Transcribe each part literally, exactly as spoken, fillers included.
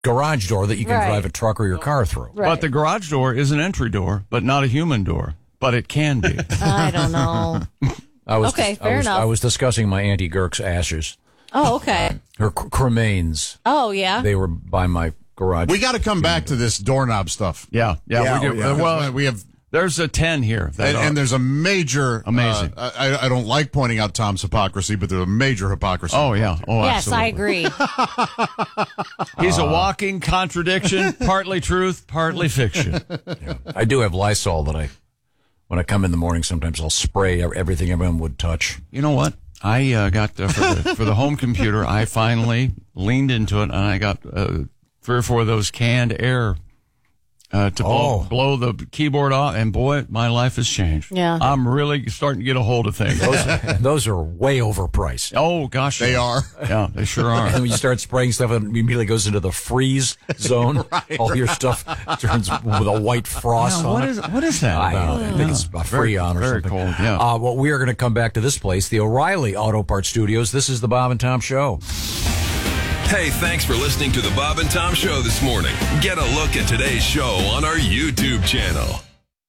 garage door that you can Right. drive a truck or your car through. Right. But the garage door is an entry door, but not a human door. But it can be. I don't know. I was Okay, I fair was, enough. I was discussing my Auntie Girk's ashes. Oh, okay. Her c- cremains. Oh, yeah. They were by my garage. We got to come back to this doorknob stuff. Yeah, yeah. Yeah, we do. oh, yeah. Well, we have, there's a ten here. That and, are- and there's a major Amazing. Uh, I, I don't like pointing out Tom's hypocrisy, but there's a major hypocrisy. oh, yeah. Oh, Yes, absolutely. I agree. He's a walking contradiction, partly truth, partly fiction. I do have Lysol that I, when I come in the morning, sometimes I'll spray everything everyone would touch. You know what? I uh, got uh, for, the, for the home computer. I finally leaned into it, and I got uh, three or four of those canned air uh, to blow, Oh. blow the keyboard off. And boy, my life has changed. Yeah. I'm really starting to get a hold of things. Those, those are way overpriced. Oh gosh, They yeah. are. Yeah, they sure And are. when you start spraying stuff, it immediately goes into the freeze zone. All your stuff turns with a white frost Yeah, on what it. is what is that I, about? I think it's a Very- Freon or very something. cold, yeah. Uh, well, we are going to come back to this place, the O'Reilly Auto Parts Studios. This is the Bob and Tom Show. Hey, thanks for listening to the Bob and Tom Show this morning. Get a look at today's show on our YouTube channel.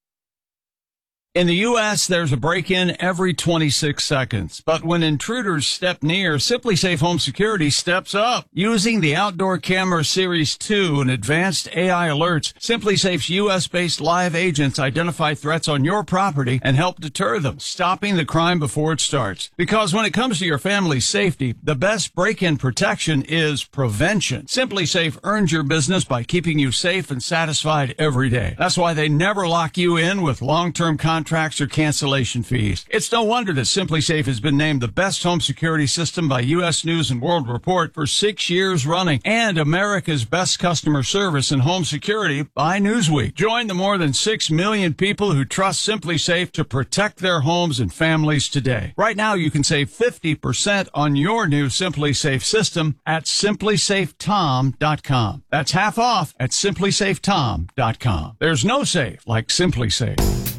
In the U S, there's a break-in every twenty-six seconds. But when intruders step near, SimpliSafe Home Security steps up. Using the Outdoor Camera Series two and advanced A I alerts, SimpliSafe's U S-based live agents identify threats on your property and help deter them, stopping the crime before it starts. Because when it comes to your family's safety, the best break-in protection is prevention. SimpliSafe earns your business by keeping you safe and satisfied every day. That's why they never lock you in with long-term contracts or cancellation fees. It's no wonder that SimpliSafe has been named the best home security system by U S News and World Report for six years running and America's best customer service in home security by Newsweek. Join the more than six million people who trust SimpliSafe to protect their homes and families today. Right now, you can save fifty percent on your new SimpliSafe system at simply safe tom dot com. That's half off at simply safe tom dot com. There's no safe like SimpliSafe.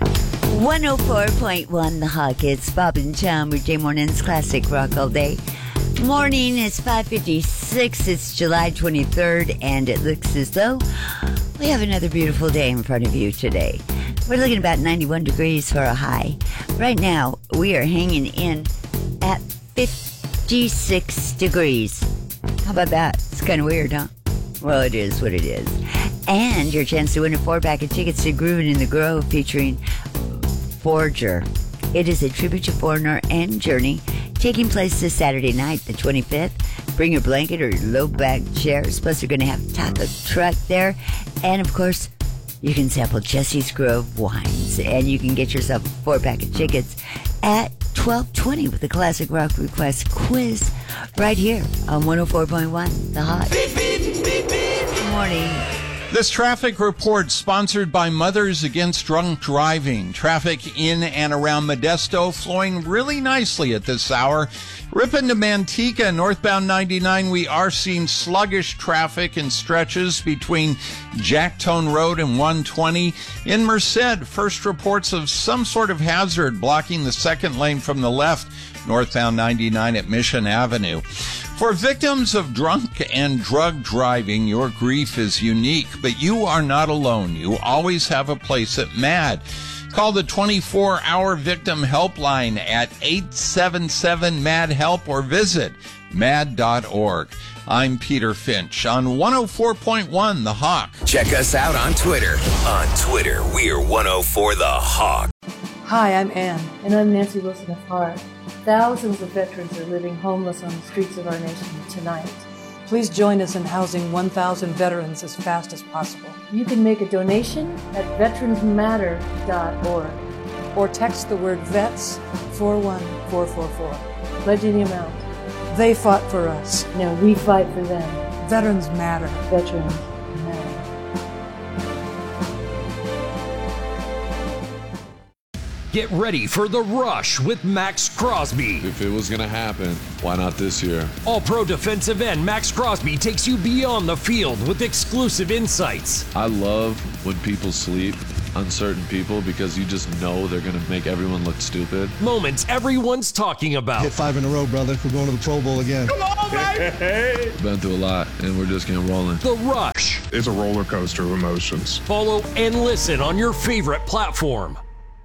one oh four point one The Hawk. It's Bob and Tom, weekday mornings, classic rock all day. Morning is five fifty-six. It's July twenty-third, and it looks as though we have another beautiful day in front of you today. We're looking at about ninety-one degrees for a high. Right now, we are hanging in at fifty-six degrees. How about that? It's kind of weird, huh? Well, it is what it is. And your chance to win a four-pack of tickets to Groovin' in the Grove featuring Forger. It is a tribute to Foreigner and Journey, taking place this Saturday night, the twenty-fifth. Bring your blanket or your low-back chairs. Plus, they're going to have taco truck there. And, of course, you can sample Jesse's Grove wines. And you can get yourself a four-pack of tickets at twelve twenty with the Classic Rock Request Quiz right here on one oh four point one The Hot. Good morning. This traffic report sponsored by Mothers Against Drunk Driving. Traffic in and around Modesto flowing really nicely at this hour. Ripping to Manteca, northbound ninety-nine, we are seeing sluggish traffic in stretches between Jacktone Road and one twenty. In Merced, first reports of some sort of hazard blocking the second lane from the left, northbound ninety-nine at Mission Avenue. For victims of drunk and drug driving, your grief is unique, but you are not alone. You always have a place at MAD. Call the twenty-four hour victim helpline at eight seven seven M A D HELP or visit mad dot org. I'm Peter Finch on one oh four point one The Hawk. Check us out on Twitter. On Twitter, we're one oh four The Hawk. Hi, I'm Ann. And I'm Nancy Wilson of Heart. Thousands of veterans are living homeless on the streets of our nation tonight. Please join us in housing one thousand veterans as fast as possible. You can make a donation at veterans matter dot org. Or text the word VETS four one four four four. Pledge any amount. They fought for us. Now we fight for them. Veterans matter. Veterans matter. Get ready for The Rush with Max Crosby. If it was going to happen, why not this year? All-Pro defensive end Max Crosby takes you beyond the field with exclusive insights. I love when people sleep uncertain people because you just know they're going to make everyone look stupid. Moments everyone's talking about. Hit five in a row, brother. We're going to the Pro Bowl again. Come on, baby! Been through a lot, and we're just getting rolling. The Rush. It's a roller coaster of emotions. Follow and listen on your favorite platform.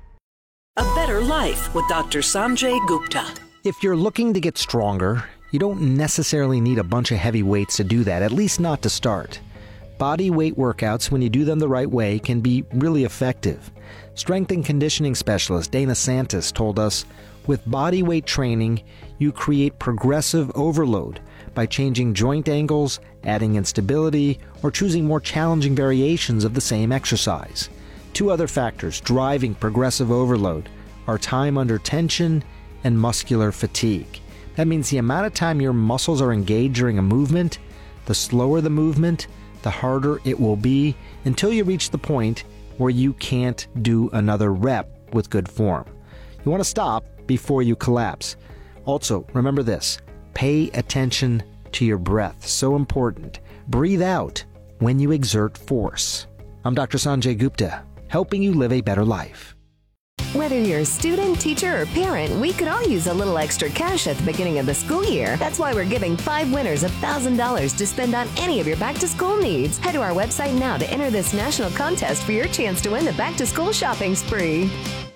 A Better Life with Doctor Sanjay Gupta. If you're looking to get stronger, you don't necessarily need a bunch of heavy weights to do that, at least not to start. Body weight workouts, when you do them the right way, can be really effective. Strength and conditioning specialist Dana Santis told us, with body weight training, you create progressive overload by changing joint angles, adding instability, or choosing more challenging variations of the same exercise. Two other factors driving progressive overload are time under tension and muscular fatigue. That means the amount of time your muscles are engaged during a movement, the slower the movement, the harder it will be until you reach the point where you can't do another rep with good form. You want to stop before you collapse. Also, remember this, pay attention to your breath. So important. Breathe out when you exert force. I'm Doctor Sanjay Gupta, helping you live a better life. Whether you're a student, teacher, or parent, we could all use a little extra cash at the beginning of the school year. That's why we're giving five winners one thousand dollars to spend on any of your back-to-school needs. Head to our website now to enter this national contest for your chance to win the back-to-school shopping spree.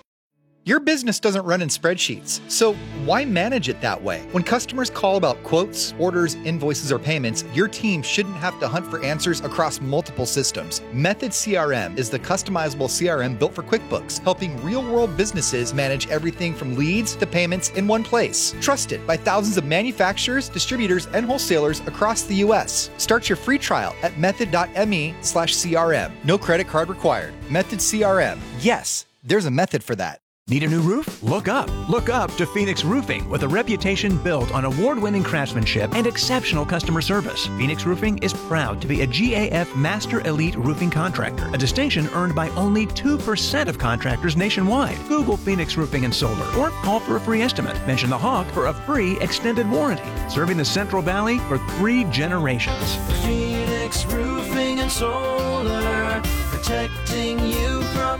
Your business doesn't run in spreadsheets, so why manage it that way? When customers call about quotes, orders, invoices, or payments, your team shouldn't have to hunt for answers across multiple systems. Method C R M is the customizable C R M built for QuickBooks, helping real-world businesses manage everything from leads to payments in one place. Trusted by thousands of manufacturers, distributors, and wholesalers across the U S. Start your free trial at method.me slash CRM. No credit card required. Method C R M. Yes, there's a method for that. Need a new roof? Look up. Look up to Phoenix Roofing, with a reputation built on award-winning craftsmanship and exceptional customer service. Phoenix Roofing is proud to be a G A F Master Elite Roofing Contractor, a distinction earned by only two percent of contractors nationwide. Google Phoenix Roofing and Solar or call for a free estimate. Mention the Hawk for a free extended warranty. Serving the Central Valley for three generations. Phoenix Roofing and Solar, protecting you from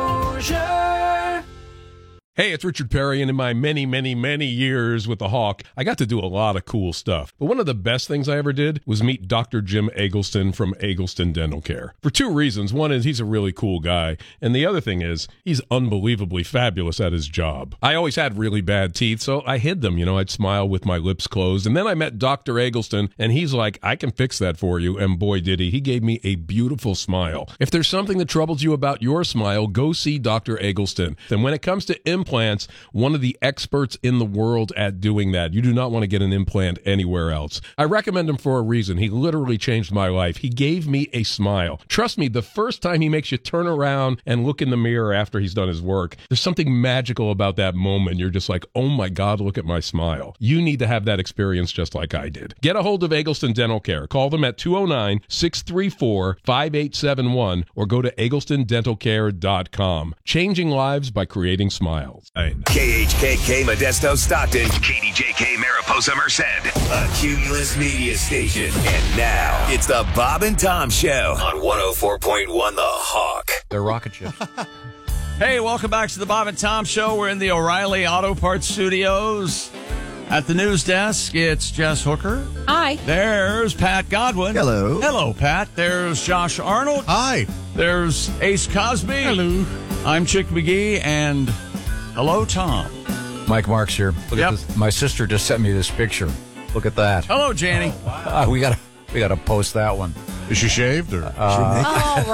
exposure. Hey, it's Richard Perry, and in my many, many, many years with the Hawk, I got to do a lot of cool stuff. But one of the best things I ever did was meet Doctor Jim Eggleston from Eggleston Dental Care. For two reasons. One is he's a really cool guy, and the other thing is he's unbelievably fabulous at his job. I always had really bad teeth, so I hid them. You know, I'd smile with my lips closed, and then I met Doctor Eggleston, and he's like, I can fix that for you, and boy did he. He gave me a beautiful smile. If there's something that troubles you about your smile, go see Doctor Eggleston. And when it comes to implants, implants, one of the experts in the world at doing that. You do not want to get an implant anywhere else. I recommend him for a reason. He literally changed my life. He gave me a smile. Trust me, the first time he makes you turn around and look in the mirror after he's done his work, there's something magical about that moment. You're just like, oh my God, look at my smile. You need to have that experience just like I did. Get a hold of Eggleston Dental Care. Call them at two oh nine, six three four, five eight seven one or go to eggleston dental care dot com. Changing lives by creating smiles. K H K K Modesto Stockton, K D J K Mariposa Merced, a Cumulus media station. And now it's the Bob and Tom Show on one oh four point one The Hawk. They're rocket ships. Hey, welcome back to the Bob and Tom Show. We're in the O'Reilly Auto Parts Studios. At the news desk, it's Jess Hooker. Hi. There's Pat Godwin. Hello. Hello, Pat. There's Josh Arnold. Hi. There's Ace Cosby. Hello. I'm Chick McGee, and hello, Tom. Mike Marks here. Look Yep. at this. My sister just sent me this picture. Look at that. Hello, Janie. Uh, we gotta we gotta post that one. Is she shaved or? Uh, All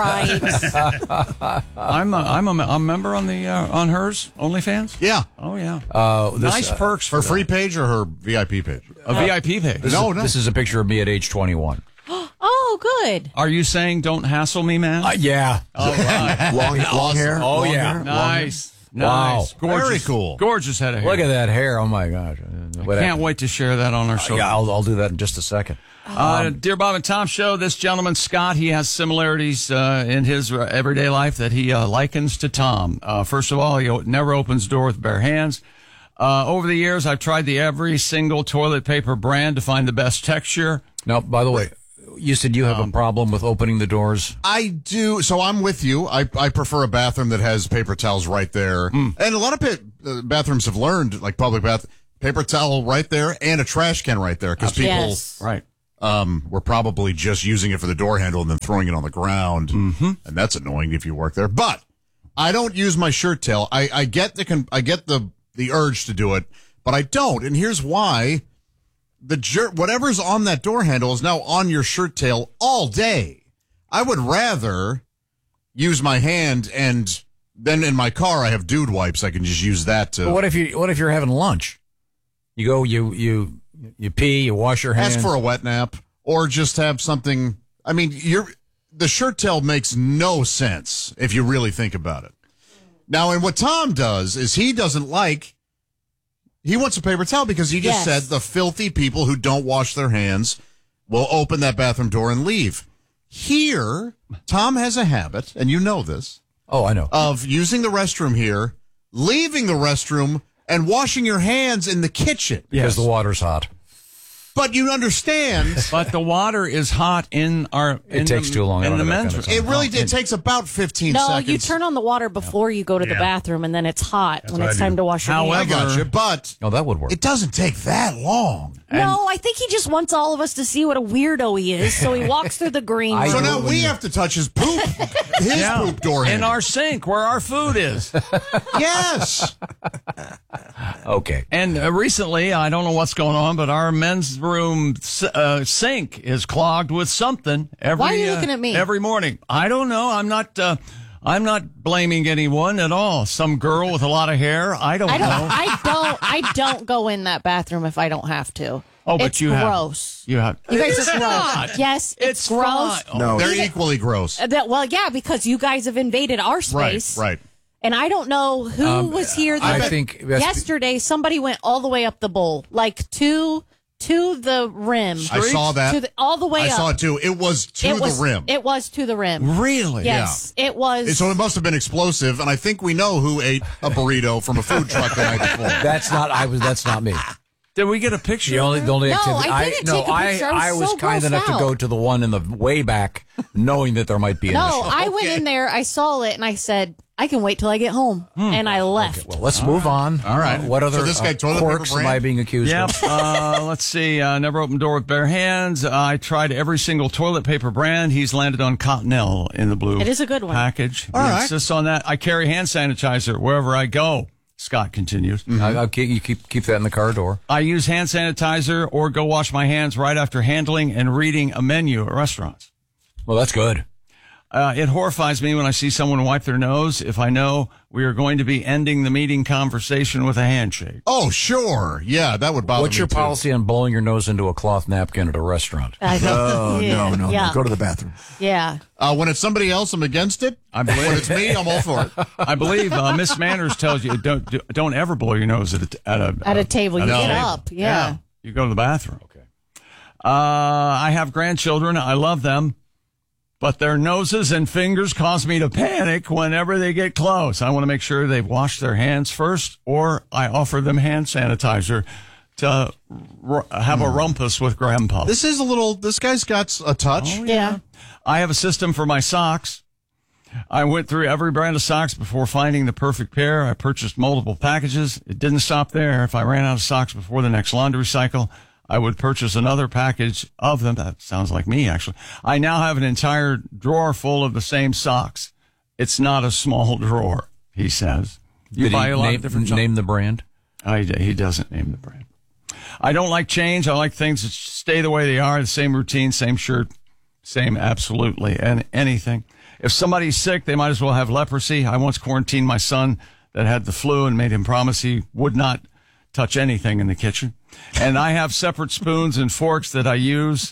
right. I'm a, I'm a, a member on the uh, on hers OnlyFans. Yeah. Oh yeah. Uh, this, nice uh, perks. Her for free that. page or her V I P page? A V I P page. This No, is, no. This is a picture of me at age twenty-one. Oh, good. Are you saying don't hassle me, man? Uh, yeah. All right. Long, long hair? Oh, Long yeah. hair? Nice. Wow. Nice. Gorgeous. Very cool. Gorgeous head of hair. Look at that hair. Oh, my gosh. I can't wait to share that on our show. Yeah, I'll, I'll do that in just a second. Uh, Um, dear Bob and Tom Show, this gentleman, Scott, he has similarities uh, in his uh, everyday life that he uh, likens to Tom. Uh, first of all, he never opens the door with bare hands. Uh, over the years, I've tried the every single toilet paper brand to find the best texture. Now, by the way, you said you have Um, a problem with opening the doors. I do. So I'm with you. I, I prefer a bathroom that has paper towels right there. Hmm. And a lot of pa- uh, bathrooms have learned, like public bath, paper towel right there and a trash can right there because people Yes. Right. um, were probably just using it for the door handle and then throwing it on the ground. Mm-hmm. And that's annoying if you work there. But I don't use my shirt tail. I, I get the con- I get the the urge to do it, but I don't. And here's why. The jer- whatever's on that door handle is now on your shirt tail all day. I would rather use my hand, and then in my car I have dude wipes. I can just use that to. But what if you what if you're having lunch? You go, you you you pee, you wash your hands. Ask for a wet nap, or just have something. I mean, you're the shirt tail makes no sense if you really think about it. Now, and what Tom does is he doesn't like. He wants a paper towel because he just Yes. said the filthy people who don't wash their hands will open that bathroom door and leave. Here, Tom has a habit, and you know this. Oh, I know. Of using the restroom here, leaving the restroom, and washing your hands in the kitchen. Because the water's hot. But you understand. But the water is hot in our. It in takes the, too long. I in don't the have that men's kind of room. It really it takes about fifteen No, seconds. you turn on the water before you go to the Yeah. bathroom, and then it's hot when what it's I do. time to wash your However- hands. I got you, but Oh, that would work. it doesn't take that long. No, I think he just wants all of us to see what a weirdo he is, so he walks through the green I room. So do now it we when you- have to touch his poop, his Yeah. poop door in handle. our sink where our food is. Yes. Okay. And uh, recently, I don't know what's going on, but our men's room s- uh, sink is clogged with something. Every, Why are you uh, looking at me? Every morning. I don't know. I'm not. Uh, I'm not blaming anyone at all. Some girl with a lot of hair. I don't, I don't. know. I don't. I don't go in that bathroom if I don't have to. Oh, but it's you have- gross. You have. You guys It's are gross. not. Yes, it's, It's gross. fine. No, they're equally gross. Uh, that, well, yeah, because you guys have invaded our space. Right, right. And I don't know who Um, was here. The, I think that's- yesterday somebody went all the way up the bowl, like to to the rim. I saw that. To the, all the way I up. saw it too. It was to It the was, rim. It was to the rim. Really? Yes, it was. So it must have been explosive, and I think we know who ate a burrito from a food truck the night before. That's not. I was. That's not me. Did we get a picture? The only, the only No, activity. I didn't no, take a I, picture. I was I was so kind grossed enough to out. go to the one in the way back, knowing that there might be an no, issue. I went in there. I saw it, and I said, "I can wait till I get home," and I left. Well, let's move on. All right. Uh, what other So this guy uh, toilet paper quirks am brand? I being accused Yep. of? uh, let's see. Uh, never opened door with bare hands. Uh, I tried every single toilet paper brand. He's landed on Cottonelle in the blue. It is a good one. Package. All He right. insists on that. I carry hand sanitizer wherever I go. Scott continues. I, I'll keep, you keep keep that in the car door. I use hand sanitizer or go wash my hands right after handling and reading a menu at restaurants. Well, that's good. Uh, it horrifies me when I see someone wipe their nose if I know we are going to be ending the meeting conversation with a handshake. Oh, sure. Yeah, that would bother What's me your too. policy on blowing your nose into a cloth napkin at a restaurant? I No, yeah, no, no, yeah. no. Go to the bathroom. Yeah. Uh, when it's somebody else, I'm against it. I believe- When it's me, I'm all for it. I believe uh, Miss Manners tells you don't do, don't ever blow your nose at a at a, At a table, you at a get table. up. Yeah. You go to the bathroom. Okay. Uh, I have grandchildren. I love them, but their noses and fingers cause me to panic whenever they get close. I want to make sure they've washed their hands first, or I offer them hand sanitizer to r- have a rumpus with grandpa. This is a little, this guy's got a touch. Oh, Yeah. I have a system for my socks. I went through every brand of socks before finding the perfect pair. I purchased multiple packages. It didn't stop there. If I ran out of socks before the next laundry cycle, I would purchase another package of them. That sounds like me, actually. I now have an entire drawer full of the same socks. It's not a small drawer, he says. You Did buy he a lot name, of different name the brand? I, he doesn't name the brand. I don't like change. I like things that stay the way they are, the same routine, same shirt, same absolutely, and anything. If somebody's sick, they might as well have leprosy. I once quarantined my son that had the flu and made him promise he would not touch anything in the kitchen. And I have separate spoons and forks that I use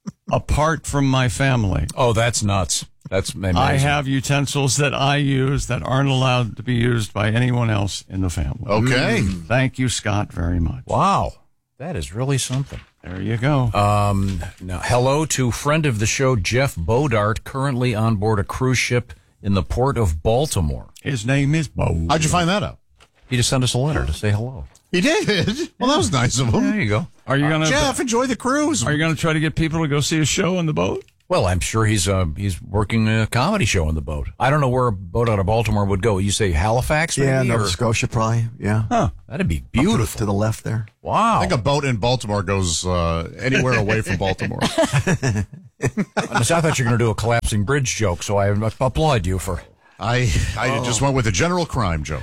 apart from my family. Oh, that's nuts. That's amazing. I have utensils that I use that aren't allowed to be used by anyone else in the family. Okay. Mm. Thank you, Scott, very much. Wow. That is really something. There you go. Um, now, hello to friend of the show, Jeff Bodart, currently on board a cruise ship in the port of Baltimore. His name is Bo. How'd you find that out? He just sent us a letter to say hello. He did. Well, that was nice of him. There you go. Are you gonna Jeff, enjoy the cruise. Are you gonna try to get people to go see a show on the boat? Well, I'm sure he's uh, he's working a comedy show on the boat. I don't know where a boat out of Baltimore would go. You say Halifax, maybe? Yeah, Nova or? Scotia, probably. Yeah. Huh. That'd be beautiful. To the, to the left there. Wow. I think a boat in Baltimore goes uh, anywhere away from Baltimore. I thought you were going to do a collapsing bridge joke, so I applaud you for... I I Oh. just went with a general crime joke.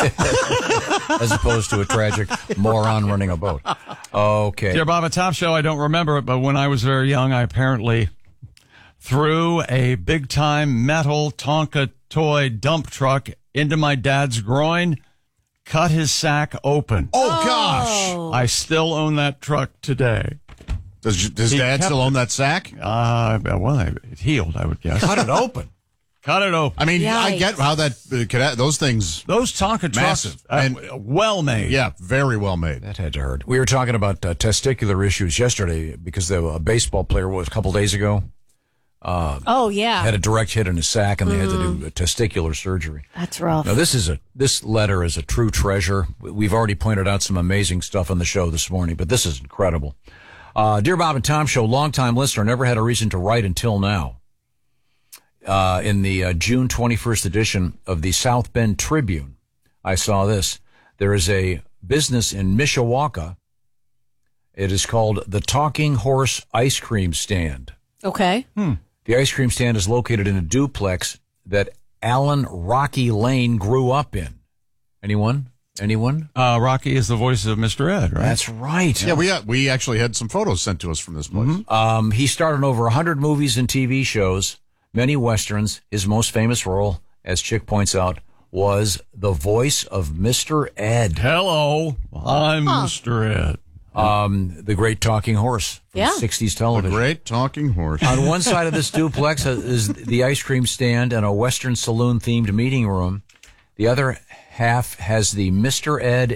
As opposed to a tragic moron running a boat. Okay. Dear Bob and Tom Show, I don't remember it, but when I was very young, I apparently threw a big-time metal Tonka toy dump truck into my dad's groin, cut his sack open. Oh, gosh. I still own that truck today. Does does He Dad kept still it. own that sack? Uh, well, it healed, I would guess. Cut it open. Cut it open. I mean, I Yikes. get how that uh, could, those things. Those Tonka trucks, Massive. uh, And- well made. Yeah, very well made. That had to hurt. We were talking about uh, testicular issues yesterday because the, a baseball player was a couple days ago uh, Oh, yeah. had a direct hit in his sack, and they had to do a testicular surgery. That's rough. Now, this is a this letter is a true treasure. We've already pointed out some amazing stuff on the show this morning, but this is incredible. Uh, Dear Bob and Tom Show, longtime listener, never had a reason to write until now. Uh, in the uh, June twenty-first edition of the South Bend Tribune, I saw this. There is a business in Mishawaka. It is called the Talking Horse Ice Cream Stand. Okay. The ice cream stand is located in a duplex that Alan Rocky Lane grew up in. Anyone? Anyone? Uh, Rocky is the voice of Mister Ed, right? That's right. Yeah, we uh, we actually had some photos sent to us from this place. Um, he starred in over one hundred movies and T V shows, many westerns. His most famous role, as Chick points out, was the voice of Mister Ed. Hello, I'm Huh. Mister Ed. Um, the great talking horse from Yeah. sixties The television. great talking horse. On one side of this duplex is the ice cream stand and a Western saloon-themed meeting room. The other half has the Mister Ed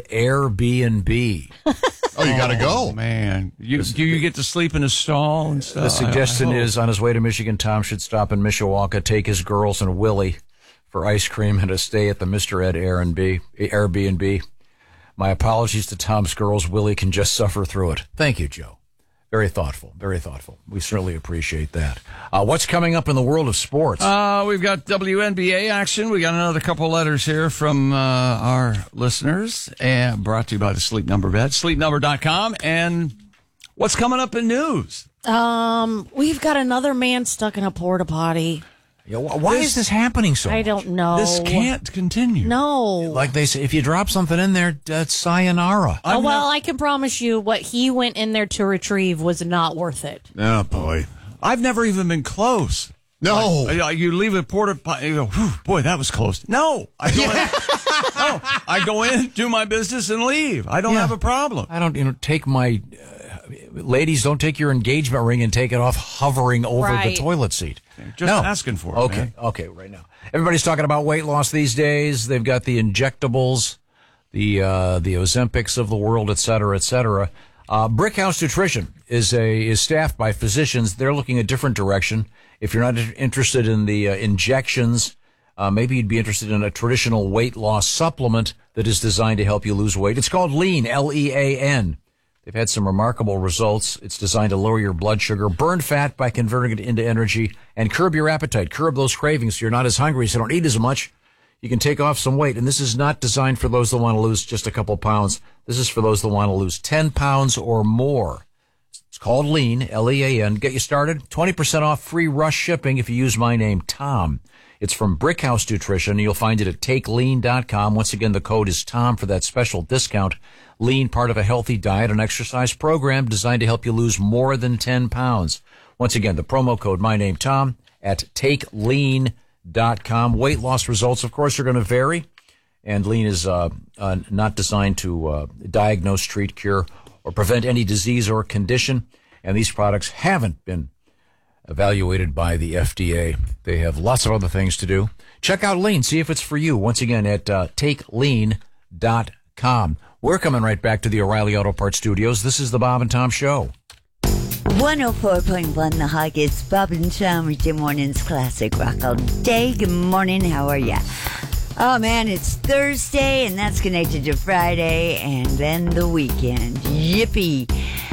Airbnb. Oh, you got to go. Man, you, do you get to sleep in a stall and stuff? The suggestion I- I hope. is, on his way to Michigan, Tom should stop in Mishawaka, take his girls and Willie for ice cream and a stay at the Mister Ed Airbnb. Airbnb. My apologies to Tom's girls. Willie can just suffer through it. Thank you, Joe. Very thoughtful. Very thoughtful. We certainly appreciate that. Uh, what's coming up in the world of sports? Uh, we've got W N B A action. We got another couple letters here from uh, our listeners, and brought to you by the Sleep Number vet, sleep number dot com. And what's coming up in news? Um, we've got another man stuck in a porta potty. Yeah, wh- why this- is this happening so I much? don't know. This can't continue. No. Like they say, if you drop something in there, that's sayonara. Oh, well, I can promise you what he went in there to retrieve was not worth it. Oh, boy. I've never even been close. No. Like, uh, you leave a porta potty, you go, "Whew, boy, that was close. No, I go, in, no, I go in, do my business, and leave. I don't Yeah. have a problem. I don't, you know, take my, uh, ladies, don't take your engagement ring and take it off hovering over the Right. toilet seat. Just No. asking for it. Okay, man. okay, right now. Everybody's talking about weight loss these days. They've got the injectables, the uh, the Ozempics of the world, et cetera, et cetera. Uh, Brickhouse Nutrition is a is staffed by physicians. They're looking a different direction. If you're not interested in the uh, injections, uh, maybe you'd be interested in a traditional weight loss supplement that is designed to help you lose weight. It's called Lean, L E A N. They've had some remarkable results. It's designed to lower your blood sugar, burn fat by converting it into energy, and curb your appetite. Curb those cravings so you're not as hungry, so don't eat as much. You can take off some weight. And this is not designed for those that want to lose just a couple pounds. This is for those that want to lose ten pounds or more. It's called Lean, L E A N. Get you started. twenty percent off free rush shipping if you use my name, Tom. It's from Brickhouse Nutrition. You'll find it at take lean dot com. Once again, the code is Tom for that special discount. Lean, part of a healthy diet and exercise program designed to help you lose more than ten pounds. Once again, the promo code, my name, Tom, at take lean dot com. Weight loss results, of course, are going to vary. And Lean is uh, uh, not designed to uh, diagnose, treat, cure, or prevent any disease or condition. And these products haven't been evaluated by the F D A. They have lots of other things to do. Check out Lean. See if it's for you. Once again, at uh, take lean dot com. We're coming right back to the O'Reilly Auto Parts Studios. This is the Bob and Tom Show. one oh four point one The Hog. It's Bob and Tom with your morning's classic rock all day. Good morning. How are ya? Oh, man, it's Thursday, and that's connected to Friday, and then the weekend. Yippee.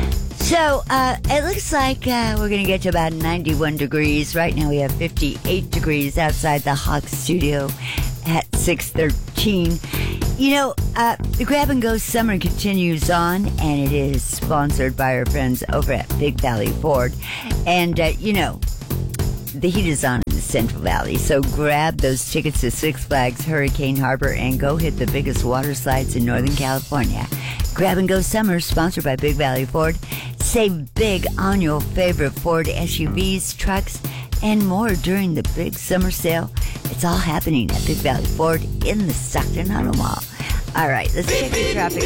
So, uh, it looks like uh, we're going to get to about ninety-one degrees. Right now we have fifty-eight degrees outside the Hawk studio at six thirteen. You know, uh, the Grab and Go Summer continues on, and it is sponsored by our friends over at Big Valley Ford. And, uh, you know, the heat is on in the Central Valley, so grab those tickets to Six Flags Hurricane Harbor and go hit the biggest water slides in Northern California. Grab and Go Summer, sponsored by Big Valley Ford. Save big on your favorite Ford S U Vs, trucks, and more during the big summer sale. It's all happening at Big Valley Ford in the Stockton Auto Mall. All right, let's check the traffic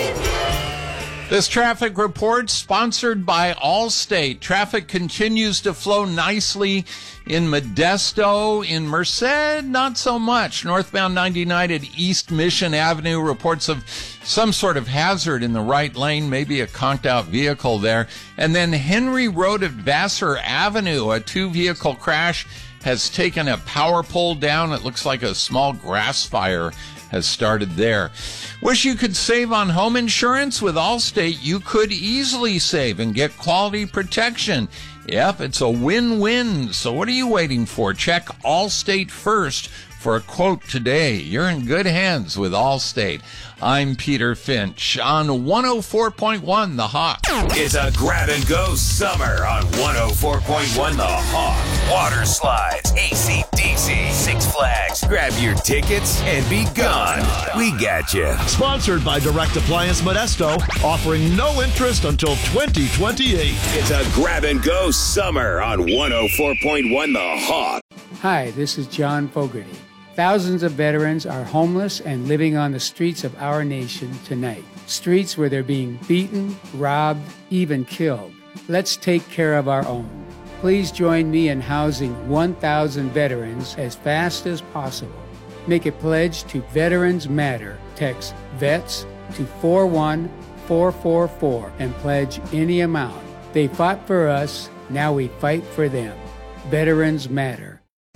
report. This traffic report sponsored by Allstate. Traffic continues to flow nicely in Modesto. In Merced, not so much. Northbound ninety-nine at East Mission Avenue, reports of some sort of hazard in the right lane, maybe a conked out vehicle there. And then Henry Road at Vassar Avenue, a two-vehicle crash has taken a power pole down. It looks like a small grass fire has started there. Wish you could save on home insurance? With Allstate, you could easily save and get quality protection. Yep, it's a win-win. So what are you waiting for? Check Allstate first for a quote today. You're in good hands with Allstate. I'm Peter Finch on one oh four point one The Hawk. It's a grab and go summer on one oh four point one The Hawk. Water slides, A C D C, Six Flags. Grab your tickets and be gone. We got you. Sponsored by Direct Appliance Modesto, offering no interest until twenty twenty-eight. It's a grab and go summer on one oh four point one The Hawk. Hi, this is John Fogerty. Thousands of veterans are homeless and living on the streets of our nation tonight. Streets where they're being beaten, robbed, even killed. Let's take care of our own. Please join me in housing one thousand veterans as fast as possible. Make a pledge to Veterans Matter. Text VETS to four one four four four and pledge any amount. They fought for us, now we fight for them. Veterans Matter.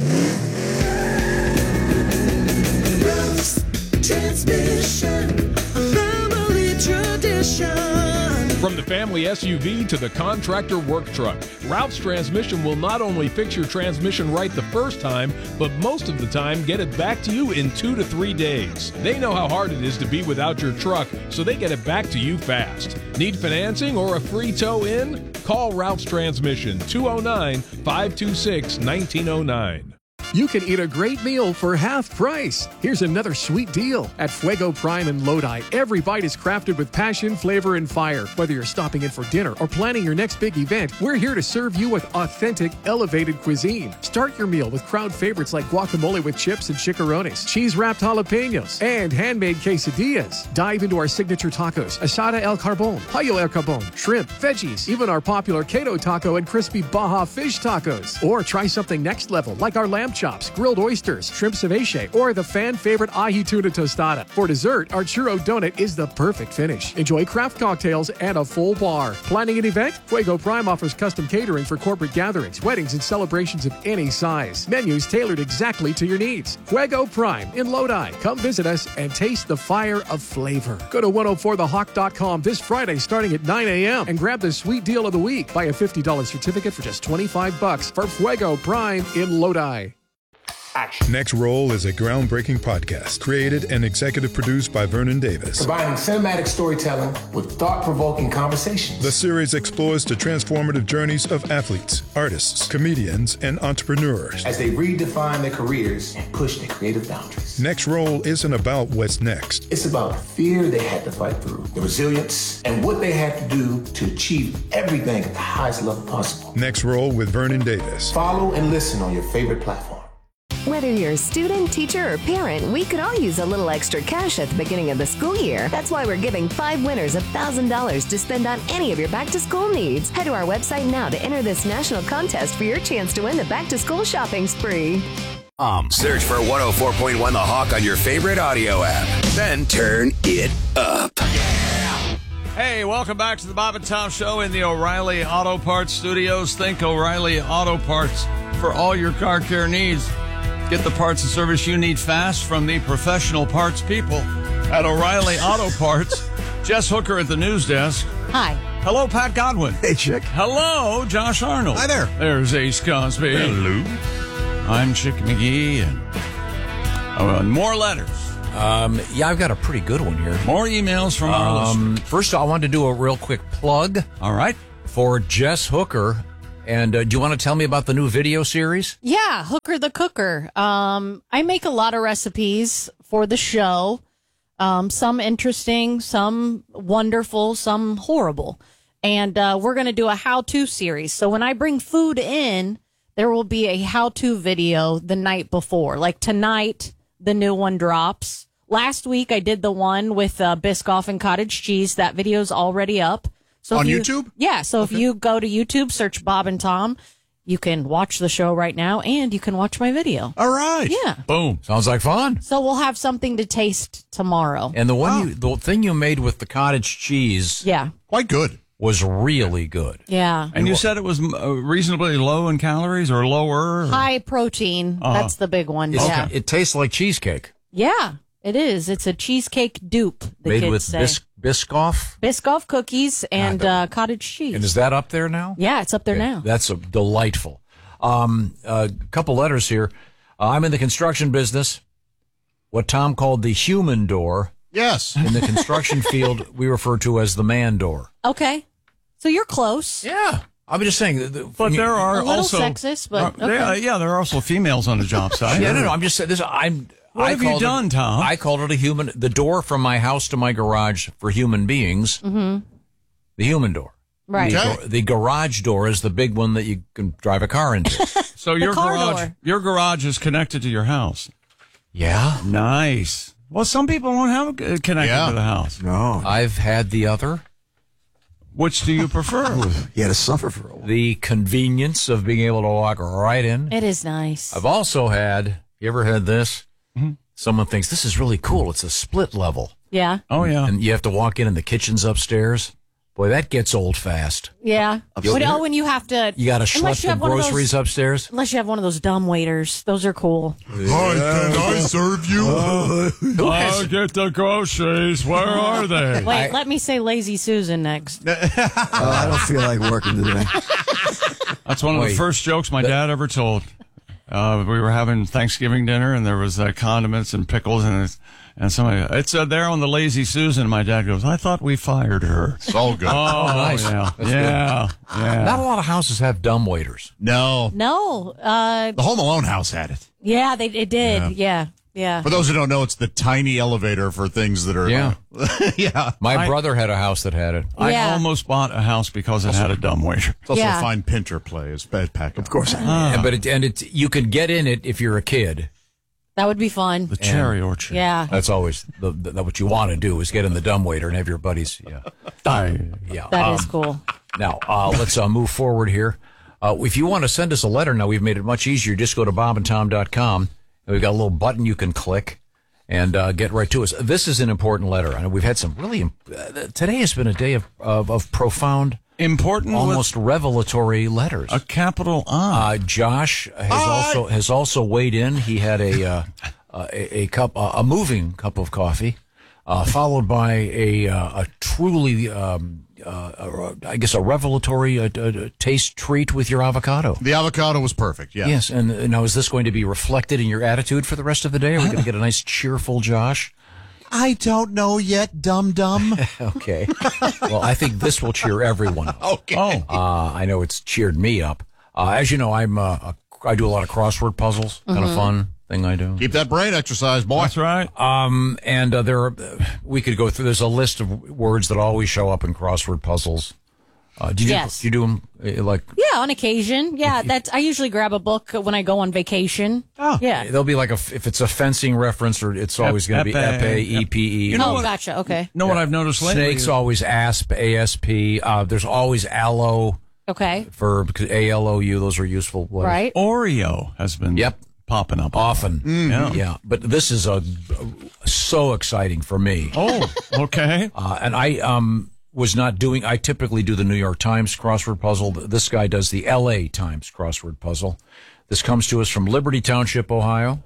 Transmission, family tradition. From the family S U V to the contractor work truck, Ralph's Transmission will not only fix your transmission right the first time, but most of the time get it back to you in two to three days. They know how hard it is to be without your truck, so they get it back to you fast. Need financing or a free tow in? Call Ralph's Transmission, two oh nine, five two six, nineteen oh nine. You can eat a great meal for half price. Here's another sweet deal. At Fuego Prime in Lodi, every bite is crafted with passion, flavor, and fire. Whether you're stopping in for dinner or planning your next big event, we're here to serve you with authentic, elevated cuisine. Start your meal with crowd favorites like guacamole with chips and chicharrones, cheese-wrapped jalapenos, and handmade quesadillas. Dive into our signature tacos, asada el carbon, pollo el carbon, shrimp, veggies, even our popular keto taco and crispy Baja fish tacos. Or try something next level like our lamb chops, grilled oysters, shrimp ceviche, or the fan favorite ahi tuna tostada. For dessert, our churro donut is the perfect finish. Enjoy craft cocktails and a full bar. Planning an event? Fuego Prime offers custom catering for corporate gatherings, weddings, and celebrations of any size. Menus tailored exactly to your needs. Fuego Prime in Lodi. Come visit us and taste the fire of flavor. Go to one oh four the hawk dot com this Friday starting at nine a.m. and grab the sweet deal of the week. Buy a fifty dollars certificate for just twenty-five bucks for Fuego Prime in Lodi. Action. Next Roll is a groundbreaking podcast created and executive produced by Vernon Davis. Combining cinematic storytelling with thought-provoking conversations. The series explores the transformative journeys of athletes, artists, comedians, and entrepreneurs as they redefine their careers and push their creative boundaries. Next Roll isn't about what's next. It's about the fear they had to fight through, the resilience, and what they had to do to achieve everything at the highest level possible. Next Roll with Vernon Davis. Follow and listen on your favorite platform. Whether you're a student, teacher, or parent, we could all use a little extra cash at the beginning of the school year. That's why we're giving five winners one thousand dollars to spend on any of your back-to-school needs. Head to our website now to enter this national contest for your chance to win the back-to-school shopping spree. Um, search for one oh four point one The Hawk on your favorite audio app. Then turn it up. Hey, welcome back to the Bob and Tom Show in the O'Reilly Auto Parts Studios. Think O'Reilly Auto Parts for all your car care needs. Get the parts and service you need fast from the professional parts people at O'Reilly Auto Parts. Jess Hooker at the news desk. Hi. Hello, Pat Godwin. Hey, Chick. Hello, Josh Arnold. Hi there. There's Ace Cosby. Hello. I'm Chick McGee. And uh, more letters. Um, yeah, I've got a pretty good one here. More emails from our um, listeners. First, I wanted to do a real quick plug. All right. For Jess Hooker. And uh, do you want to tell me about the new video series? Yeah, Hooker the Cooker. Um, I make a lot of recipes for the show. Um, some interesting, some wonderful, some horrible. And uh, we're going to do a how-to series. So when I bring food in, there will be a how-to video the night before. Like tonight, the new one drops. Last week, I did the one with uh, Biscoff and cottage cheese. That video's already up. So On if you, YouTube? Yeah. So Okay. if you go to YouTube, search Bob and Tom, you can watch the show right now and you can watch my video. All right. Yeah. Boom. Sounds like fun. So we'll have something to taste tomorrow. And the one you, the thing you made with the cottage cheese, Yeah. Quite good. was really good. Yeah. And you said it was uh, reasonably low in calories or lower? Or? High protein. Uh-huh. That's the big one. It's- Yeah. It tastes like cheesecake Yeah, it is. It's a cheesecake dupe, the made kids with say. bis- Biscoff. Biscoff cookies and uh, cottage cheese. And is that up there now? Yeah, it's up there Okay, now. That's a delightful. Um, a couple letters here. Uh, I'm in the construction business. What Tom called the human door. Yes. In the construction field, we refer to as the man door. Okay. So you're close. Yeah. I'm just saying. the- the- But there are A little also sexist, but uh, okay. there- uh, yeah, there are also females on the job site. Yeah, no, no. I'm just saying this. I'm. What I have you called done, it, Tom? I called it a human. The door from my house to my garage for human beings. Mm-hmm. The human door. Right. The, Okay. gar- the garage door is the big one that you can drive a car into. So your car garage, door. your garage is connected to your house. Yeah. Nice. Well, some people won't have it uh, connected Yeah. to the house. No. I've had the other. Which do you prefer? You had to suffer for a while. The convenience of being able to walk right in. It is nice. I've also had. You ever had this? Mm-hmm. Someone thinks this is really cool. It's a split level, Yeah. Oh yeah. and you have to walk in, and the kitchen's upstairs. Boy, that gets old fast. Yeah. When, oh, when you have to. You got to schlep unless you the have one of those- groceries upstairs. Unless you have one of those dumb waiters. Those are cool. Hi, can I serve you? I'll get the groceries. Where are they? Wait, let me say Lazy Susan next. Oh, I don't feel like working today. That's one of Wait. the first jokes my dad ever told. Uh, we were having Thanksgiving dinner, and there was uh, condiments and pickles, and it's, and somebody it's uh, there on the Lazy Susan. My dad goes, "I thought we fired her." It's all good. Oh, nice. yeah, That's yeah, yeah. Not a lot of houses have dumb waiters. No. No. Uh, The Home Alone house had it. yeah, they it did. Yeah. Yeah. For those who don't know, it's the tiny elevator for things that are. Yeah. yeah. My I- brother had a house that had it. I Yeah. almost bought a house because it had a dumb waiter. It's also Yeah. a fine pinter play. It's bad pack. Of course. And- but it, and it you could get in it if you're a kid. That would be fun. The cherry orchard. Yeah. That's always the, the what you want to do is get in the dumb waiter and have your buddies. Yeah, yeah. That is Um, cool. Now uh, let's uh, move forward here. Uh, if you want to send us a letter, now we've made it much easier. Just go to bob and tom dot com. And we've got a little button you can click and uh, get right to us. This is an important letter. I know we've had some really. Uh, today has been a day of of, of profound, Important, almost revelatory letters. A capital I. Uh, Josh has also has also weighed in. He had a uh, uh, a, a cup, uh, a moving cup of coffee, uh, followed by a uh, a truly, um, uh, uh, I guess, a revelatory uh, uh, taste treat with your avocado. The avocado was perfect. Yeah. Yes, and uh, now is this going to be reflected in your attitude for the rest of the day? Are we going to get a nice cheerful Josh? I don't know yet, dum dum. Okay. Well, I think this will cheer everyone up. Okay. Oh. Uh, I know it's cheered me up. Uh, as you know, I'm uh, a, I do a lot of crossword puzzles. Kind of fun thing I do. Keep that brain exercise, boy. That's right. Um, and uh, there, are, we could go through. There's a list of words that always show up in crossword puzzles. Uh, do you Yes. do, do you do them uh, like? Yeah, on occasion. Yeah, that's. I usually grab a book when I go on vacation. Oh, yeah. There'll be like a if it's a fencing reference, or it's always going to be Ep- epee, ep- E P E. You know oh, what- gotcha. Okay. know what I've noticed lately? Snakes always asp, A S P. Uh, there's always aloe Okay. for because A L O U. Those are useful letters. Right. Oreo has been Yep. popping up Often. Yeah. Yeah. But this is a so exciting for me. Oh, okay. Uh, and I um was not doing. I typically do the New York Times crossword puzzle. This guy does the L A Times crossword puzzle. This comes to us from Liberty Township, Ohio.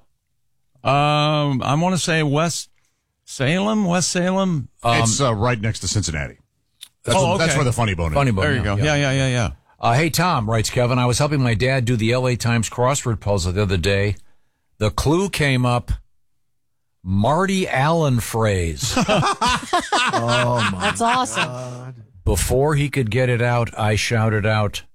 Um, I want to say West Salem, West Salem. Um, it's uh, right next to Cincinnati. That's, oh, where, okay. that's where the funny bone is. Funny bone. There you go. Yeah, yeah, yeah, yeah. Uh, hey, Tom, writes Kevin, I was helping my dad do the L A Times crossword puzzle the other day. The clue came up, Marty Allen phrase. Oh, my That's awesome. God. Before he could get it out, I shouted out,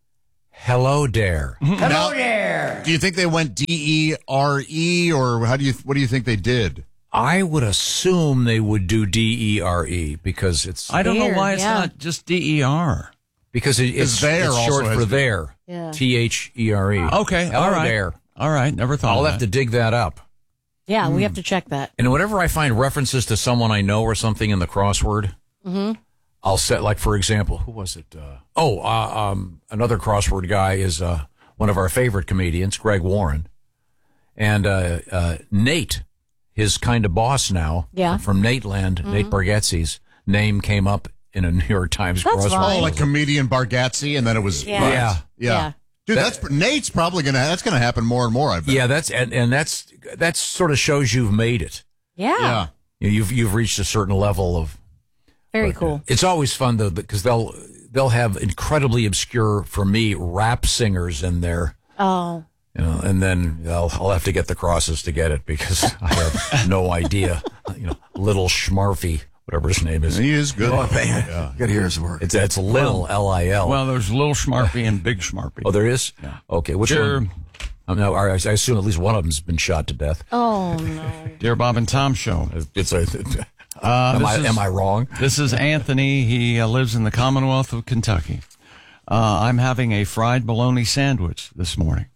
hello there. Hello there. Do you think they went D E R E, or how do you? What do you think they did? I would assume they would do D E R E because it's... I don't know There, why it's yeah. not just D E R. Because it, it's, there it's also short has for the- there. Yeah. T H E R E. Okay, Hello all right. there. All right, never thought I'll of have that. to dig that up. Yeah, we have to check that. And whenever I find references to someone I know or something in the crossword, Mm-hmm. I'll set, like, for example, who was it? Uh, oh, uh, um, another crossword guy is uh, one of our favorite comedians, Greg Warren. And uh, uh, Nate, his kind of boss now, Yeah. from Nateland, Mhm. Nate Bargatze's name came up in a New York Times That's crossword. fine. Oh, like comedian Bargatze, and then it was Yeah. right. Yeah. yeah, Yeah. Dude, That- that's Nate's probably gonna. That's gonna happen more and more. I bet. Yeah, that's and, and that's that sort of shows you've made it. Yeah. yeah. You know, you've you've reached a certain level of. Very but, uh, cool. It's always fun though because they'll they'll have incredibly obscure for me rap singers in there. Oh. You know, and then I'll I'll have to get the crosses to get it because I have no idea. You know, Little Schmarfy, whatever his name is. He is good. Oh, man. Yeah. Good to hear his work. It's it's Lil L I L. Well, there's Little Schmarpy and Big Schmarpy. Oh, there is. Yeah. Okay, which Sure. one? Um, no, I I assume at least one of them's been shot to death. Oh, no. Dear Bob and Tom Show. It's a. Uh, am this I is- am I wrong? This is Anthony. He uh, lives in the Commonwealth of Kentucky. Uh, I'm having a fried bologna sandwich this morning.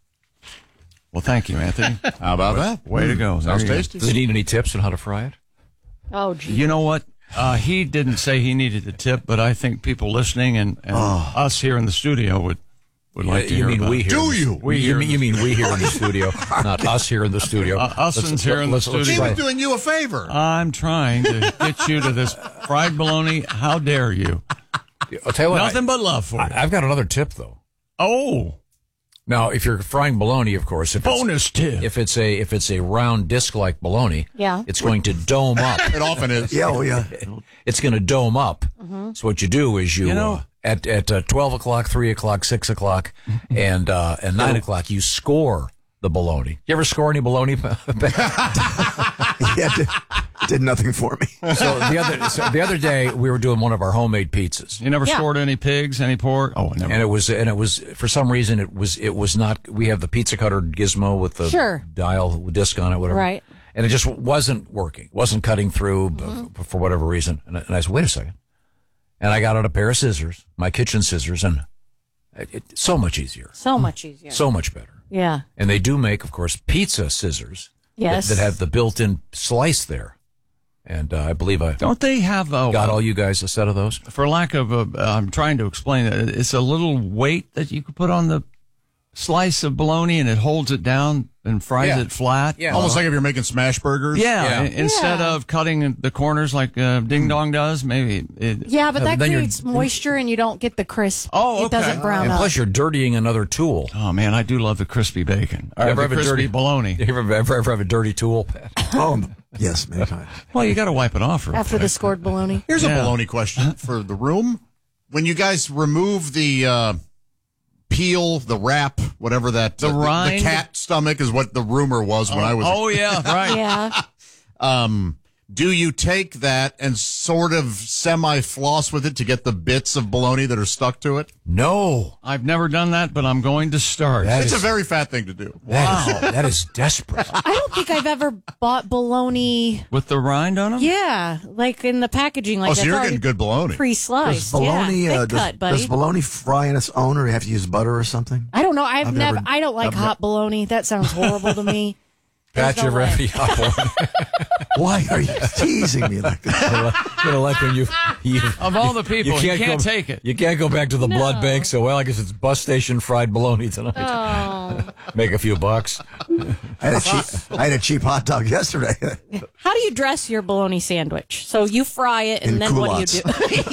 Well, thank you, Anthony. How about that? Way to go. There Sounds you go. tasty. Does he need any tips on how to fry it? Oh, gee. You know what? Uh, he didn't say he needed a tip, but I think people listening and, and us here in the studio would, would like to you hear mean about we it. here? Do in the- you? We you here mean, in you the- mean we here in the studio, not us here in the studio? Uh, usins here in the studio. He's try- been doing you a favor. I'm trying to get you to this fried bologna. How dare you? I'll tell you what. Nothing but love for I, you. I've got another tip though. Oh, Now, if you're frying bologna, of course, if bonus it's, tip. if it's a if it's a round disc like bologna, Yeah. it's going to dome up. It often is. Yeah, oh, yeah. It's going to dome up. Mm-hmm. So what you do is you, You know- uh, at at uh, twelve o'clock, three o'clock, six o'clock, and uh, and nine o'clock, you score the bologna. You ever score any bologna? Yeah, did, did nothing for me. So the other so the other day we were doing one of our homemade pizzas. You never Yeah. scored any pigs, any pork? Oh, never. And it was, and it was for some reason it was, it was not. We have the pizza cutter gizmo with the Sure. dial disc on it, whatever. Right. And it just wasn't working, wasn't cutting through b- for whatever reason. And I, and I said, wait a second. And I got out a pair of scissors, my kitchen scissors, and it, it, so much easier, So much easier. so much better. Yeah. And they do make, of course, pizza scissors. Yes. That, that have the built-in slice there. And uh, I believe I Don't they have a, got all you guys a set of those. for lack of a, I'm trying to explain it. It's a little weight that you could put on the slice of bologna and it holds it down and fries Yeah. it flat. Yeah. Almost like if you're making smash burgers. Yeah, Yeah. i- instead Yeah. of cutting the corners like uh, Ding Dong does, maybe. It, Yeah, but Uh, that then you're- creates moisture and you don't get the crisp. Oh, It okay. doesn't brown And up. plus, you're dirtying another tool. Oh man, I do love the crispy bacon. Or You ever the have a crispy dirty- bologna. You ever, ever, ever have a dirty tool, Pat? Oh, yes, many times. Well, you got to wipe it off real After quick. the scored bologna. Here's Yeah. a baloney question for the room. When you guys remove the uh, peel, the wrap, whatever that, The uh, the, rind? cat stomach is what the rumor was when I was. Oh yeah, right. Yeah. Um, do you take that and sort of semi-floss with it to get the bits of bologna that are stuck to it? No. I've never done that, but I'm going to start. That It's is- a very fat thing to do. That is, that is desperate. I don't think I've ever bought bologna. With the rind on them? Yeah, like in the packaging, like Oh, so that's you're already getting good bologna. Does pre-sliced. bologna, yeah, uh, thick does, cut, buddy. does bologna fry on its own, or you have to use butter or something? I don't know. I've, I've never, never- I don't like I've hot bologna. That sounds horrible to me. Pat, There's you no ever way. have any hot bologna? Why are you teasing me like that? You know, like when you, you Of all the people, you can't go, take it. You can't go back to the blood No. bank, so, well, I guess it's bus station fried bologna tonight. Oh, Make a few bucks. I had a cheap, I had a cheap hot dog yesterday. How do you dress your bologna sandwich? So you fry it, and In then what do you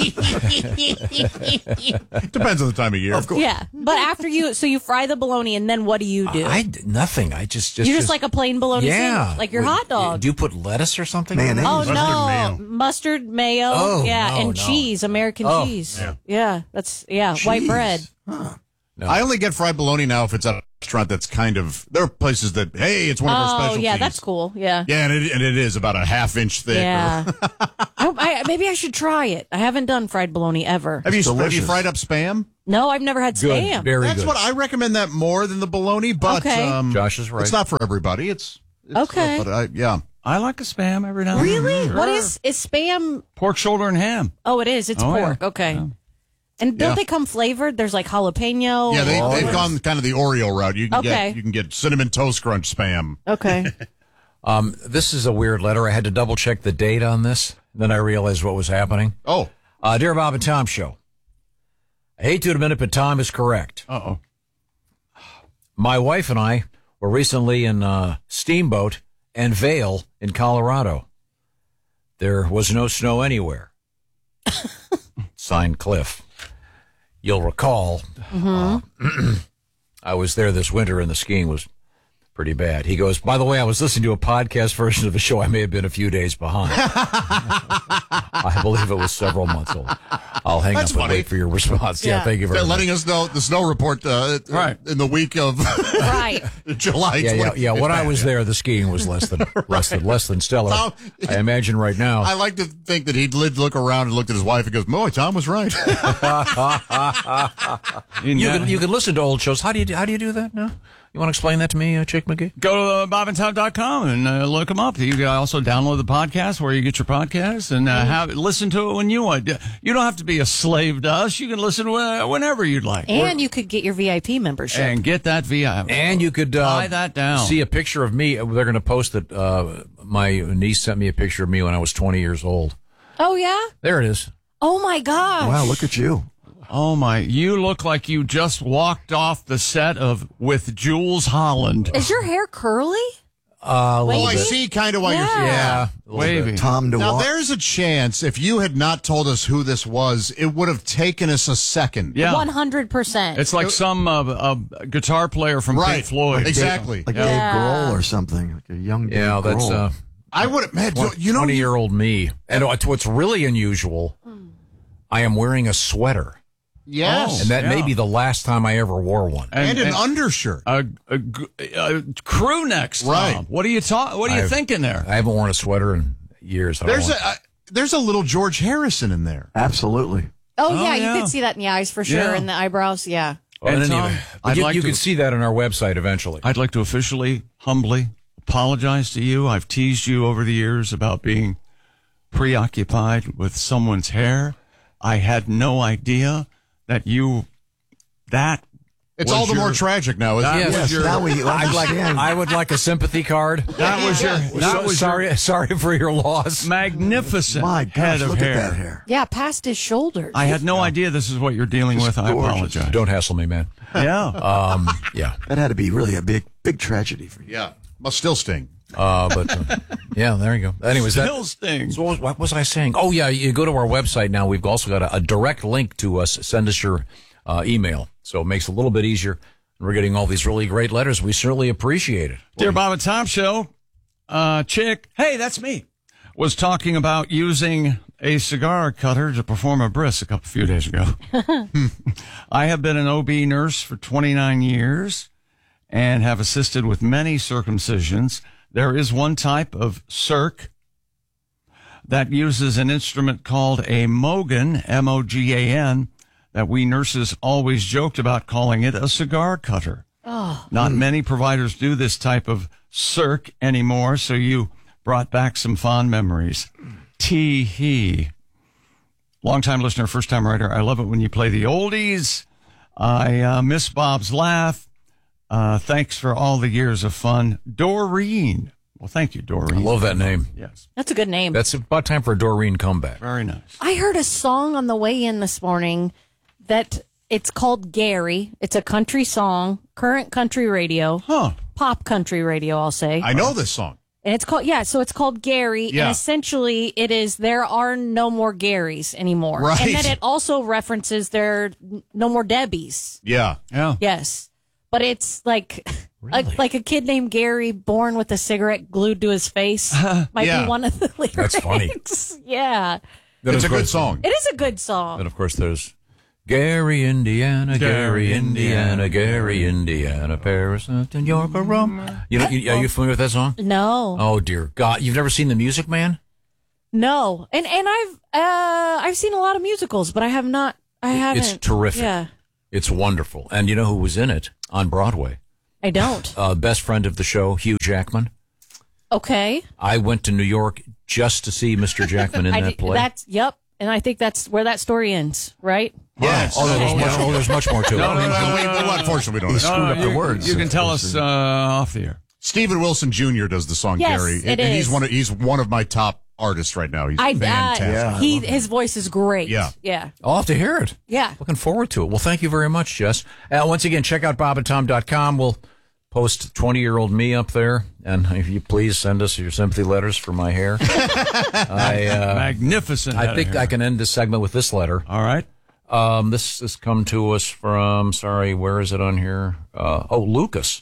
do? Depends on the time of year. Of course. Yeah, but after you, so you fry the bologna, and then what do you do? I d- nothing. I just just you just, like a plain bologna yeah, sandwich, like your Wait, hot dog. Do you put lettuce or something? Mayonnaise. Oh Mustard no, mayo. mustard mayo, Oh, yeah, no, and no. cheese, American Oh, cheese. yeah. Yeah. that's yeah, white Cheese. bread. Huh. No. I only get fried bologna now if it's at a restaurant that's kind of. There are places that hey, it's one of our Oh specialties. yeah, that's cool. Yeah, Yeah, and it, and it is about a half inch thick. yeah. I, I, maybe I should try it. I haven't done fried bologna ever. Have you, have you delicious. fried up Spam? No, I've never had Good, Spam. very That's good. what I recommend that more than the bologna, but Okay. um, Josh is right. It's not for everybody. It's, it's Okay. uh, but I, yeah. I like a Spam every now and then. Really? Sure. What is is Spam? Pork shoulder and ham. Oh, it is. It's Oh, pork. yeah. Okay. Yeah. And don't Yeah. they come flavored? There's like jalapeno. Yeah, they, or- they've gone kind of the Oreo route. You can Okay. get you can get cinnamon toast crunch Spam. Okay. Um, this is a weird letter. I had to double check the date on this. Then I realized what was happening. Oh, Uh, Dear Bob and Tom Show, I hate to admit it, but Tom is correct. Uh-oh. My wife and I were recently in uh, Steamboat and Vail in Colorado. There was no snow anywhere. Signed, Cliff. You'll recall, uh, I was there this winter and the skiing was pretty bad. He goes, by the way, I was listening to a podcast version of the show. I may have been a few days behind. I believe it was several months old. I'll hang That's up and funny. wait for your response. Yeah, Yeah. thank you very they're much. letting us know the snow report uh, Right. in the week of Right. July. Yeah, yeah, twentieth. yeah. When I It's was bad, there, the skiing was less than less than less than stellar. Tom- I imagine right now. I like to think that he'd lit- look around and looked at his wife and goes, "Boy, Tom was right." You can you can listen to old shows. How do you do, how do you do that now? You want to explain that to me, uh, Chick McGee? Go to uh, bob and tom dot com and uh, look them up. You can also download the podcast where you get your podcasts and uh, have listen to it when you want. You don't have to be a slave to us. You can listen wh- whenever you'd like. And you could get your V I P membership. And get that V I P. And you could uh, Buy that down. See a picture of me. They're going to post it. Uh, my niece sent me a picture of me when I was twenty years old. Oh yeah. There it is. Oh my gosh. Wow, look at you. Oh my! You look like you just walked off the set of With Jules Holland. Is your hair curly? Uh, a Oh, little I bit. see kind of why Yeah. you're Yeah, a little Wavy. bit. Tom Now, DeWalt. there's a chance if you had not told us who this was, it would have taken us a second. Yeah, One hundred percent. it's like some uh, uh, guitar player from Right. Pink Floyd. Exactly. Like Yeah. Dave Grohl or something. Like a young Dave Yeah, that's Grohl. uh, I would have, man, you know, twenty year old me. And what's what's really unusual, I am wearing a sweater, yes. and that may yeah. be the last time I ever wore one. and, an undershirt. a, a, a crew necks. Tom. Right. What are you ta- What are you I've- thinking there? I haven't worn a sweater in years. I don't There's a want- uh, there's a little George Harrison in there. Absolutely. Oh, Oh, yeah, yeah. you could see that in the eyes for sure, Yeah. and the eyebrows. Yeah. Well, in And any Tom, event, I'd you, like you to- can see that on our website eventually. I'd like to officially, humbly apologize to you. I've teased you over the years about being preoccupied with someone's hair. I had no idea that you that It's was all the your- more tragic now, isn't That it? was Yes, your- now we I'd like, understand. I would like a sympathy card. That was your that So- was sorry, your sorry for your loss. magnificent My head gosh, of look hair. at that hair. Yeah, past his shoulders. I had no idea this is what you're dealing with. I gorgeous. apologize. Don't hassle me, man. Yeah. Um, yeah. That had to be really a big, big tragedy for you. Yeah, must still sting. Uh, but uh, yeah, there you go. Anyways, that, Still stings. So what was, what was I saying? Oh yeah, you go to our website now. We've also got a, a direct link to us. Send us your uh, email, so it makes it a little bit easier. We're getting all these really great letters. We certainly appreciate it. Dear Bob and Tom Show, uh, chick, hey, that's me, was talking about using a cigar cutter to perform a bris a couple few days ago. I have been an O B nurse for twenty-nine years and have assisted with many circumcisions. There is one type of circ that uses an instrument called a Mogan, M O G A N, that we nurses always joked about calling it a cigar cutter. Oh. Not many providers do this type of circ anymore, so you brought back some fond memories. Tee hee. Longtime listener, first time writer. I love it when you play the oldies. I uh, miss Bob's laugh. Uh, thanks for all the years of fun. Doreen. Well, thank you, Doreen. I love that name. Yes. That's a good name. That's about time for a Doreen comeback. Very nice. I heard a song on the way in this morning that It's called Gary. It's a country song, current country radio, huh? Pop country radio, I'll say. I know this song. And it's called, yeah, so it's called Gary. Yeah. And essentially it is, there are no more Garys anymore. Right. And then it also references there are no more Debbies. Yeah. Yeah. Yes. But it's like, a, like a kid named Gary born with a cigarette glued to his face might Yeah. be one of the lyrics. That's funny. Yeah. Then, It's of a good course- song. It is a good song. And of course, there's Gary, Indiana, Gary, Gary, Indiana, Gary, Indiana, Paris, and York, or Rome. You know, you, are you familiar with that song? No. Oh dear God, you've never seen The Music Man? No. And and I've uh I've seen a lot of musicals, but I have not I haven't. It's terrific. Yeah. It's wonderful. And you know who was in it on Broadway? I don't. Uh, best friend of the show, Hugh Jackman. Okay. I went to New York just to see Mister Jackman in I that did- play. That's yep. And I think that's where that story ends, right? Yes. Oh, there's much, oh, there's much more to it. No, no, no, No, no, we- no, well, no. unfortunately, we don't. He know. screwed No, up you, the words. You can of tell course. us uh, off the air. Stephen Wilson Junior does the song Yes, Gary, it and he's is. one of he's one of my top artists right now. He's I fantastic. uh, he his voice is great. Yeah. Yeah. I'll have to hear it. Yeah. Looking forward to it. Well, thank you very much, Jess. Uh, once again, check out bob and tom dot com. We'll post twenty-year-old me up there. And if you please send us your sympathy letters for my hair. I, uh, Magnificent. I head think of hair. I can end this segment with this letter. All right. Um, this has come to us from, sorry, where is it on here? Uh, oh, Lucas.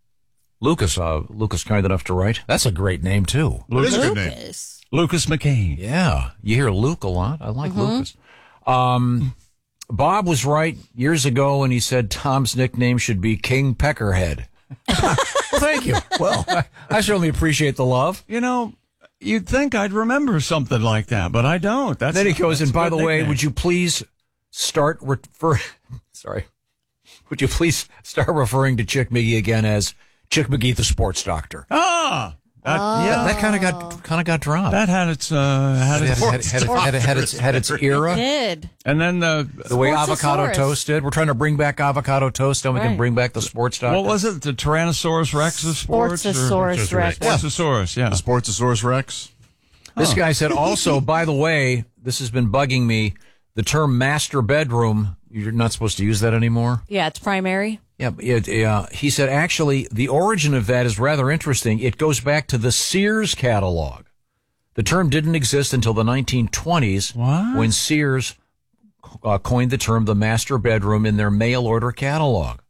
Lucas, uh, Lucas kind enough to write. That's a great name, too. It is a good name. Lucas. Lucas McCain. Yeah, you hear Luke a lot. I like Lucas. Um, Bob was right years ago when he said Tom's nickname should be King Peckerhead. Well, thank you. Well, I, I certainly appreciate the love. You know, you'd think I'd remember something like that, but I don't. That's Then he goes, that's and a by good the way, nickname. would you please start refer? Sorry, would you please start referring to Chick McGee again as Chick McGee, the sports doctor? Ah, that, Yeah, that kind of got kind of got dropped. that had its uh, had Had, its had, had, had, had, had its had its era. Did. and then the The way avocado Sportsosaurus. toast did. We're trying to bring back avocado toast, and we can Right. bring back the sports doctor. what was it? The Tyrannosaurus Rex of sports? or- Sportsosaurus Rex. Sportsosaurus, yeah. The Sportsosaurus Rex. This guy said also, by the way, this has been bugging me. The term master bedroom, you're not supposed to use that anymore. Yeah, it's primary. Yeah, but it, uh, he said actually the origin of that is rather interesting. It goes back to the Sears catalog. The term didn't exist until the nineteen twenties when Sears uh, coined the term the master bedroom in their mail order catalog.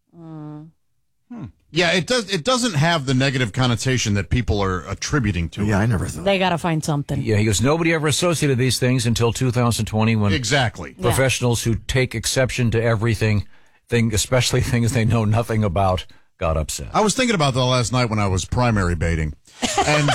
Yeah, it does. It doesn't have the negative connotation that people are attributing to. Yeah, it. I never thought. They got to find something. Yeah, he goes, nobody ever associated these things until two thousand twenty when Exactly. professionals who take exception to everything, thing, especially things they know nothing about, got upset. I was thinking about that last night when I was primary baiting, and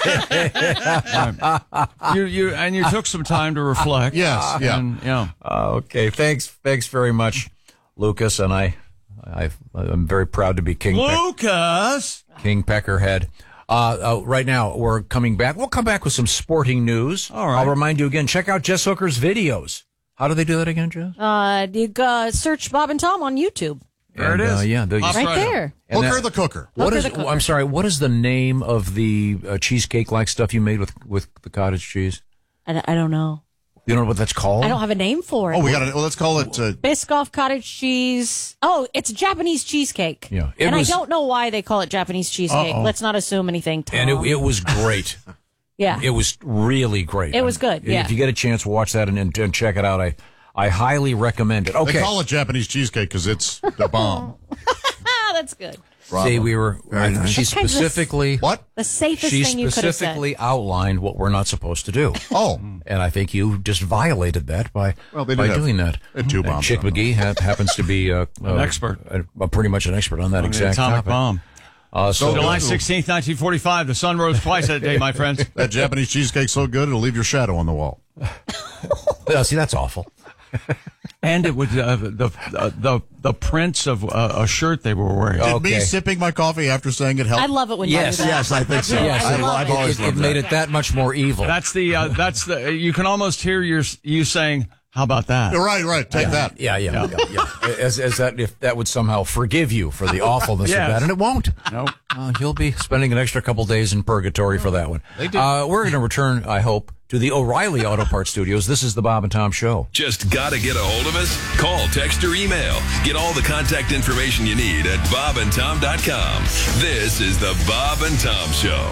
you you and you took some time to reflect. Yes, yeah. And, yeah. Uh, okay, thanks, thanks very much, Lucas, and I, I, I'm very proud to be King Peck, Lucas. King Peckerhead. Uh, uh, right now, we're coming back. We'll come back with some sporting news. All right. I'll remind you again. Check out Jess Hooker's videos. How do they do that again, Jess? Uh, you uh, search Bob and Tom on YouTube. There And, it is. Uh, yeah, the, Pops Right up. there. and Hooker that- the cooker. What Hooker is? the cooker. I'm sorry. What is the name of the uh, cheesecake-like stuff you made with with the cottage cheese? I, don't- I don't know. You don't know what that's called? I don't have a name for it. Oh, we got to. Well, let's call it. Uh, Biscoff cottage cheese. Oh, it's Japanese cheesecake. Yeah, it and was- I don't know why they call it Japanese cheesecake. Uh-oh. Let's not assume anything, Tom. And it, it was great. yeah. It was really great. It was good, If yeah. you get a chance, watch that and, and, and check it out. I I highly recommend it. Okay. They call it Japanese cheesecake because it's the bomb. ah, that's good. See, we were. I, nice. She That's kind of the- specifically. What? The safest She thing you could have said. specifically outlined what we're not supposed to do. Oh, And I think you just violated that by Well, they did by have- doing that. they had two And bombs Chick on them. McGee ha- happens to be uh, An uh, expert. uh, uh, pretty much an expert on that On the exact atomic topic. bomb. Uh, so July sixteenth, nineteen forty-five. The sun rose twice that day, my friends. that Japanese cheesecake's so good it'll leave your shadow on the wall. Yeah, see, that's awful. And it was uh, the uh, the the prints of uh, a shirt they were wearing. Did Okay. me sipping my coffee after saying it helped? I love it when Yes, you do that. Yes, I think so. Yes, I, it, I've it- always it, it loved made that. it that much more evil. That's the uh, that's the you can almost hear your you saying How about that? Right, right. Take yeah, that. Yeah, yeah, yeah. yeah, yeah. As, as that, if that would somehow forgive you for the awfulness Yes. of that, and it won't. No. Nope. Uh, you'll be spending an extra couple days in purgatory for that one. They do. Uh, we're going to return, I hope, to the O'Reilly Auto Parts Studios. This is the Bob and Tom Show. Just gotta get a hold of us? Call, text, or email. Get all the contact information you need at bob and tom dot com. This is the Bob and Tom Show.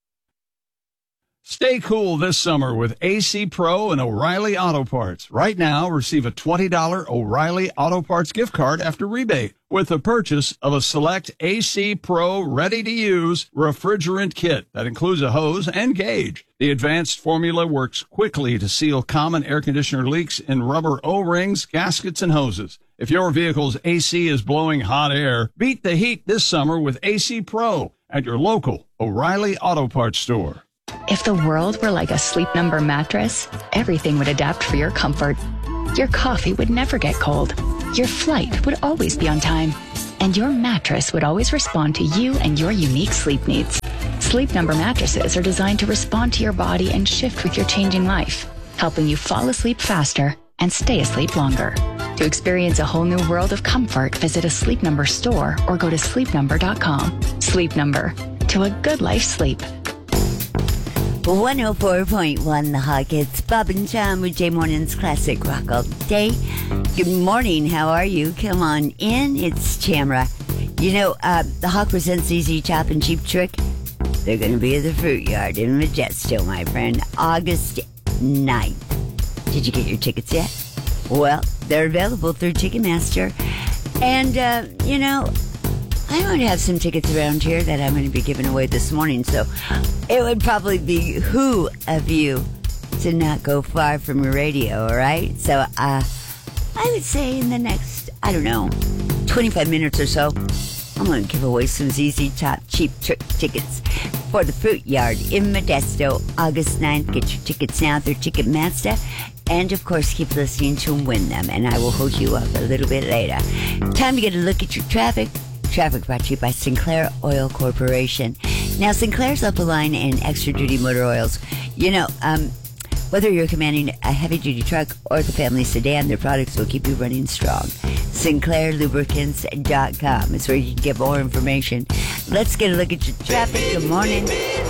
Stay cool this summer with A C Pro and O'Reilly Auto Parts. Right now, receive a twenty dollars O'Reilly Auto Parts gift card after rebate with the purchase of a select A C Pro ready-to-use refrigerant kit that includes a hose and gauge. The advanced formula works quickly to seal common air conditioner leaks in rubber O-rings, gaskets, and hoses. If your vehicle's A C is blowing hot air, beat the heat this summer with A C Pro at your local O'Reilly Auto Parts store. If the world were like a Sleep Number mattress, everything would adapt for your comfort. Your coffee would never get cold. Your flight would always be on time. And your mattress would always respond to you and your unique sleep needs. Sleep Number mattresses are designed to respond to your body and shift with your changing life, helping you fall asleep faster and stay asleep longer. To experience a whole new world of comfort, visit a Sleep Number store or go to sleep number dot com. Sleep Number. To a good life sleep. one oh four point one The Hawk. It's Bob and Tom with Jay Morning's Classic Rock All Day. Good morning. How are you? Come on in. It's Tamra. You know, uh, the Hawk presents Easy Top and Cheap Trick. They're going to be at the Fruit Yard in Modesto, my friend, August ninth. Did you get your tickets yet? Well, they're available through Ticketmaster. And, uh, you know, I might have some tickets around here that I'm going to be giving away this morning, so it would probably be who of you to not go far from your radio, all right? So uh, I would say in the next, I don't know, twenty-five minutes or so, I'm going to give away some Z Z Top Cheap Trick tickets for the Fruit Yard in Modesto, August ninth. Get your tickets now through Ticketmaster. And, of course, keep listening to win them, and I will hook you up a little bit later. Time to get a look at your traffic. Traffic brought to you by Sinclair Oil Corporation. Now, Sinclair's up a line in extra-duty motor oils. You know, um, whether you're commanding a heavy-duty truck or the family sedan, their products will keep you running strong. Sinclair Lubricants dot com is where you can get more information. Let's get a look at your traffic. Good morning.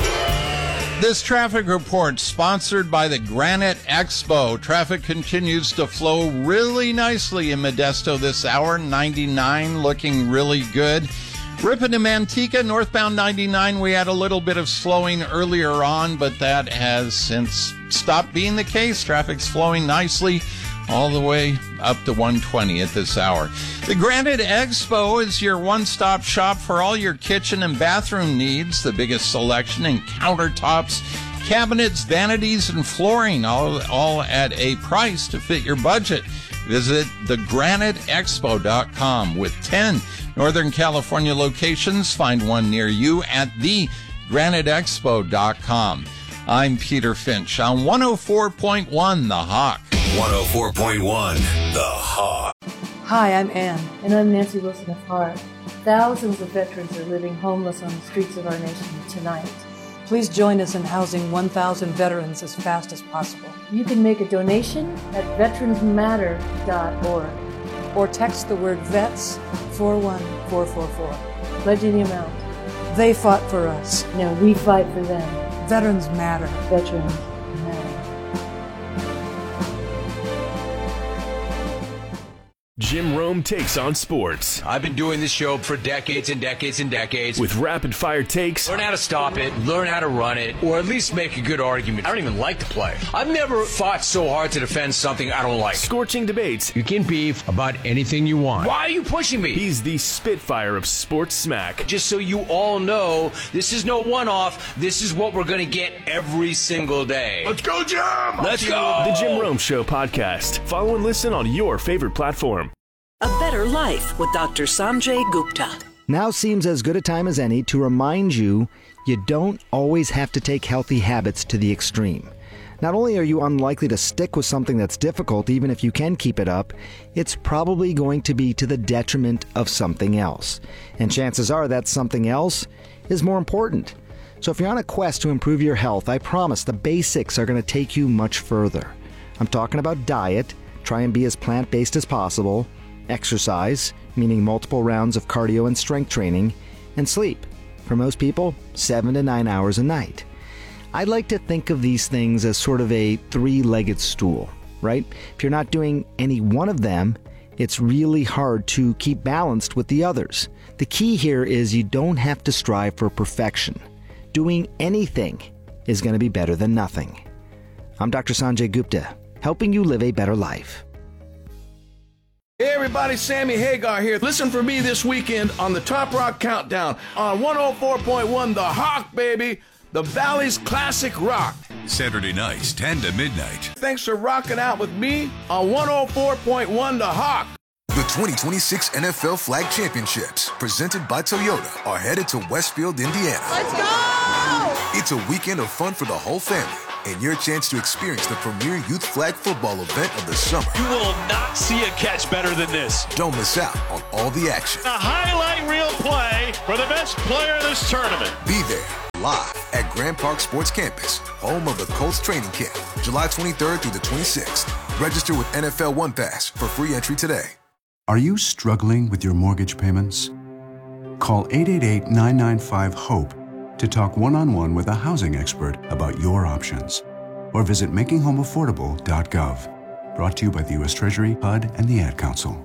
This traffic report sponsored by the Granite Expo. Traffic continues to flow really nicely in Modesto this hour. ninety-nine looking really good. Ripon to Manteca, northbound ninety-nine, we had a little bit of slowing earlier on, but that has since stopped being the case. Traffic's flowing nicely all the way up to one twenty at this hour. The Granite Expo is your one-stop shop for all your kitchen and bathroom needs. The biggest selection in countertops, cabinets, vanities, and flooring, all, all at a price to fit your budget. Visit the granite expo dot com. With ten Northern California locations, find one near you at the granite expo dot com. I'm Peter Finch on one oh four point one The Hawk. one oh four point one The Hawk. Hi, I'm Ann. And I'm Nancy Wilson of Heart. Thousands of veterans are living homeless on the streets of our nation tonight. Please join us in housing one thousand veterans as fast as possible. You can make a donation at veterans matter dot org or text the word VETS four one four four four. Pledge any amount. They fought for us. Now we fight for them. Veterans matter. Veterans matter. Jim Rome takes on sports. I've been doing this show for decades and decades and decades. With rapid fire takes. Learn how to stop it, learn how to run it, or at least make a good argument. I don't even like to play. I've never fought so hard to defend something I don't like. Scorching debates. You can beef about anything you want. Why are you pushing me? He's the Spitfire of sports smack. Just so you all know, this is no one-off. This is what we're going to get every single day. Let's go, Jim! Let's go! The Jim Rome Show podcast. Follow and listen on your favorite platform. A Better Life with Doctor Sanjay Gupta. Now seems as good a time as any to remind you you don't always have to take healthy habits to the extreme. Not only are you unlikely to stick with something that's difficult, even if you can keep it up, it's probably going to be to the detriment of something else. And chances are that something else is more important. So if you're on a quest to improve your health, I promise the basics are going to take you much further. I'm talking about diet, Try and be as plant-based as possible. Exercise, meaning multiple rounds of cardio and strength training. And sleep. For most people, seven to nine hours a night. I'd like to think of these things as sort of a three-legged stool, right? If you're not doing any one of them, it's really hard to keep balanced with the others. The key here is you don't have to strive for perfection. Doing anything is going to be better than nothing. I'm Doctor Sanjay Gupta, helping you live a better life. Hey everybody, Sammy Hagar here. Listen for me this weekend on the Top Rock Countdown on one oh four point one The Hawk, baby. The Valley's classic rock. Saturday nights, ten to midnight. Thanks for rocking out with me on one oh four point one The Hawk. The twenty twenty-six N F L Flag Championships, presented by Toyota, are headed to Westfield, Indiana. Let's go! It's a weekend of fun for the whole family, and your chance to experience the premier youth flag football event of the summer. You will not see a catch better than this. Don't miss out on all the action. A highlight reel play for the best player in this tournament. Be there, live at Grand Park Sports Campus, home of the Colts training camp, July twenty-third through the twenty-sixth. Register with N F L One Pass for free entry today. Are you struggling with your mortgage payments? Call eight eight eight, nine nine five, HOPE to talk one-on-one with a housing expert about your options. Or visit making home affordable dot gov. Brought to you by the U S Treasury, H U D, and the Ad Council.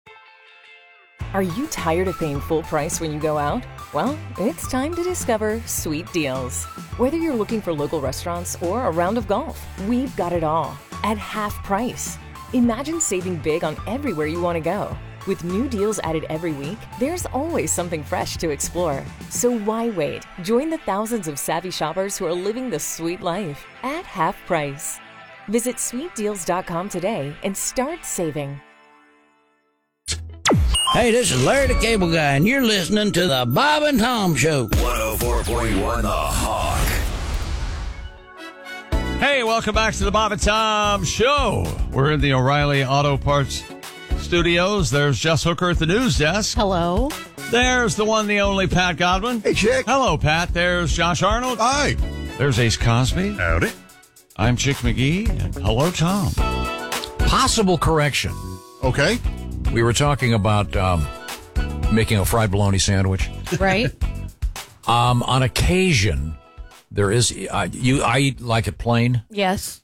Are you tired of paying full price when you go out? Well, it's time to discover Sweet Deals. Whether you're looking for local restaurants or a round of golf, we've got it all at half price. Imagine saving big on everywhere you want to go. With new deals added every week, there's always something fresh to explore. So why wait? Join the thousands of savvy shoppers who are living the sweet life at half price. Visit sweet deals dot com today and start saving. Hey, this is Larry the Cable Guy, and you're listening to the Bob and Tom Show. one oh four point one The Hawk. Hey, welcome back to the Bob and Tom Show. We're in the O'Reilly Auto Parts studios. There's Jess Hooker at the news desk. Hello. There's the one, the only Pat Godwin. Hey, Chick. Hello, Pat. There's Josh Arnold. Hi. There's Ace Cosby. Howdy. I'm Chick McGee. And hello, Tom. Possible correction. Okay. We were talking about um, making a fried bologna sandwich. Right. um, on occasion, there is, uh, you. I eat like it plain. Yes.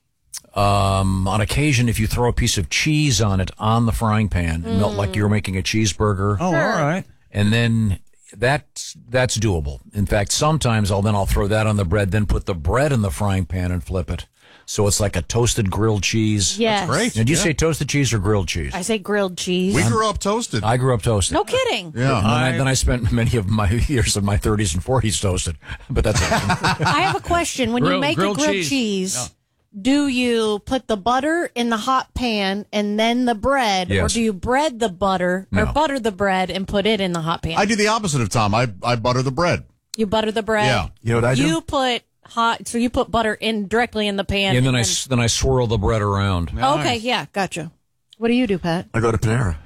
Um, on occasion, if you throw a piece of cheese on it on the frying pan, Mm. melt like you're making a cheeseburger. Oh, all right. And then that's that's doable. In fact, sometimes I'll then I'll throw that on the bread, then put the bread in the frying pan and flip it. So it's like a toasted grilled cheese. Yes. That's great. Did you yeah. say toasted cheese or grilled cheese? I say grilled cheese. We grew up toasted. I grew up toasted. No kidding. Yeah. And then, I, then I spent many of my years of my thirties and forties toasted. But that's it. I have a question. When Grill, you make grilled a grilled cheese, cheese, yeah. do you put the butter in the hot pan and then the bread? Yes. Or do you bread the butter or No. butter the bread and put it in the hot pan? I do the opposite of Tom. I, I butter the bread. You butter the bread? Yeah. You know what I do? You put hot, so you put butter in directly in the pan. And then I s- then I swirl the bread around. Okay, yeah, gotcha. What do you do, Pat? I go to Panera.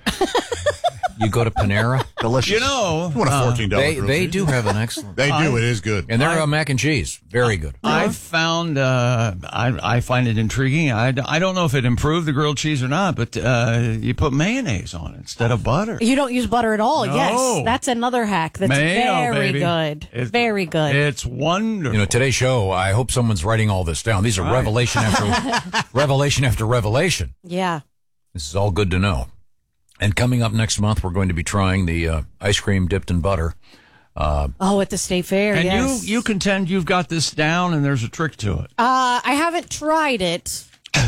You go to Panera? Delicious. You know, What a uh, fourteen dollars They grilled they cheese. do have an excellent. They do. I- It is good. And their I- uh, mac and cheese, very good. I found, uh, I, I find it intriguing. I, I don't know if it improved the grilled cheese or not, but uh, you put mayonnaise on it instead of butter. You don't use butter at all. No. Yes, that's another hack. That's Mayo, very baby. good. It's- very good. It's wonderful. You know, today's show, I hope someone's writing all this down. These are Right. revelation after revelation after revelation. yeah. This is all good to know. And coming up next month, we're going to be trying the uh, ice cream dipped in butter. Uh, Oh, at the state fair. and yes. you, you contend you've got this down and there's a trick to it. Uh, I haven't tried it,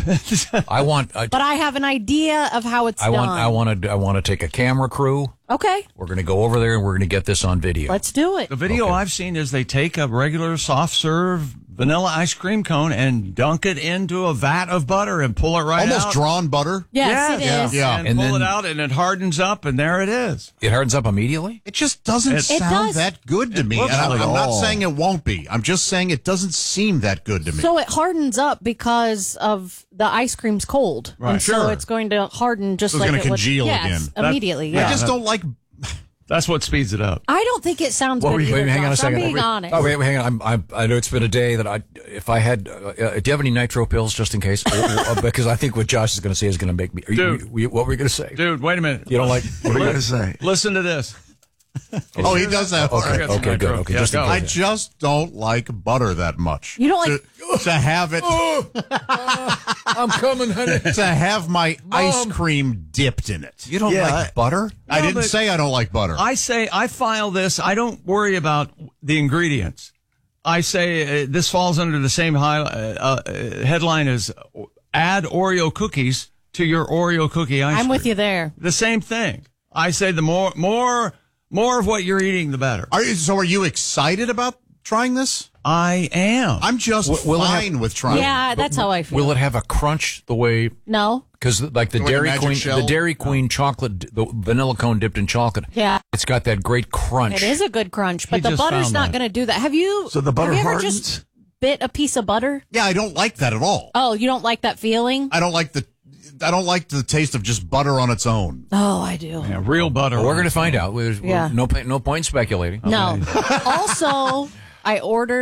I want. I, but I have an idea of how it's I done. want. I want to. I want to take a camera crew. Okay, We're going to go over there and we're going to get this on video. let's do it. The video I've seen is they take a regular soft serve vanilla ice cream cone and dunk it into a vat of butter and pull it right Almost out. drawn butter. Yes, it is. Yeah. And, And pull then- it out and it hardens up and there it is. It hardens up immediately. It just doesn't It- It sound does. that good to It me. looks And I'm, like I'm not all. saying it won't be. I'm just saying it doesn't seem that good to me. So it hardens up because of the ice cream's cold, Right. and so Sure. it's going to harden just So it's like gonna it would. congeal yes, again. immediately. I Yeah. just don't like That's what speeds it up. I don't think it sounds Well, good. wait, either, hang on a Josh. I'm second. being wait, honest. Oh, wait, wait, hang on. I'm, I'm, I know it's been a day that I, if I had, uh, uh, do you have any nitro pills just in case? Or- or- uh, because I think what Josh is going to say is going to make me. Are you- Dude. you- what were you going to say? Dude, wait a minute. You don't like? What are you Li- going to say? Listen to this. Oh, he does that. Okay, All right. okay, good. Okay, Yeah, just in go. case. I just don't like butter that much. You don't like to, to have it. I'm coming, honey. To have my ice cream dipped in it. You don't Yeah, like I- butter? I No, didn't but- say I don't like butter. I say I file this. I don't worry about the ingredients. I say uh, this falls under the same high, uh, uh, headline as add Oreo cookies to your Oreo cookie ice I'm cream. with you there. The same thing. I say the more more more of what you're eating, the better. Are you, so are you excited about trying this? I am. I'm just W- will it fine have- with trying. Yeah, that's how I feel. Will it have a crunch the way? No. Because like the Like a Dairy Magic Queen, Shell? the Dairy Queen chocolate, the vanilla cone dipped in chocolate. Yeah. It's got that great crunch. It is a good crunch, but He the just butter's found not that. going to do that. Have you? So the butter have you ever hardens? just bit a piece of butter? Yeah, I don't like that at all. Oh, you don't like that feeling? I don't like the. I don't like the taste of just butter on its own. Oh, I do. Yeah, real butter. Well, we're going to find out. There's Yeah. no, no point in speculating. No. Also, I ordered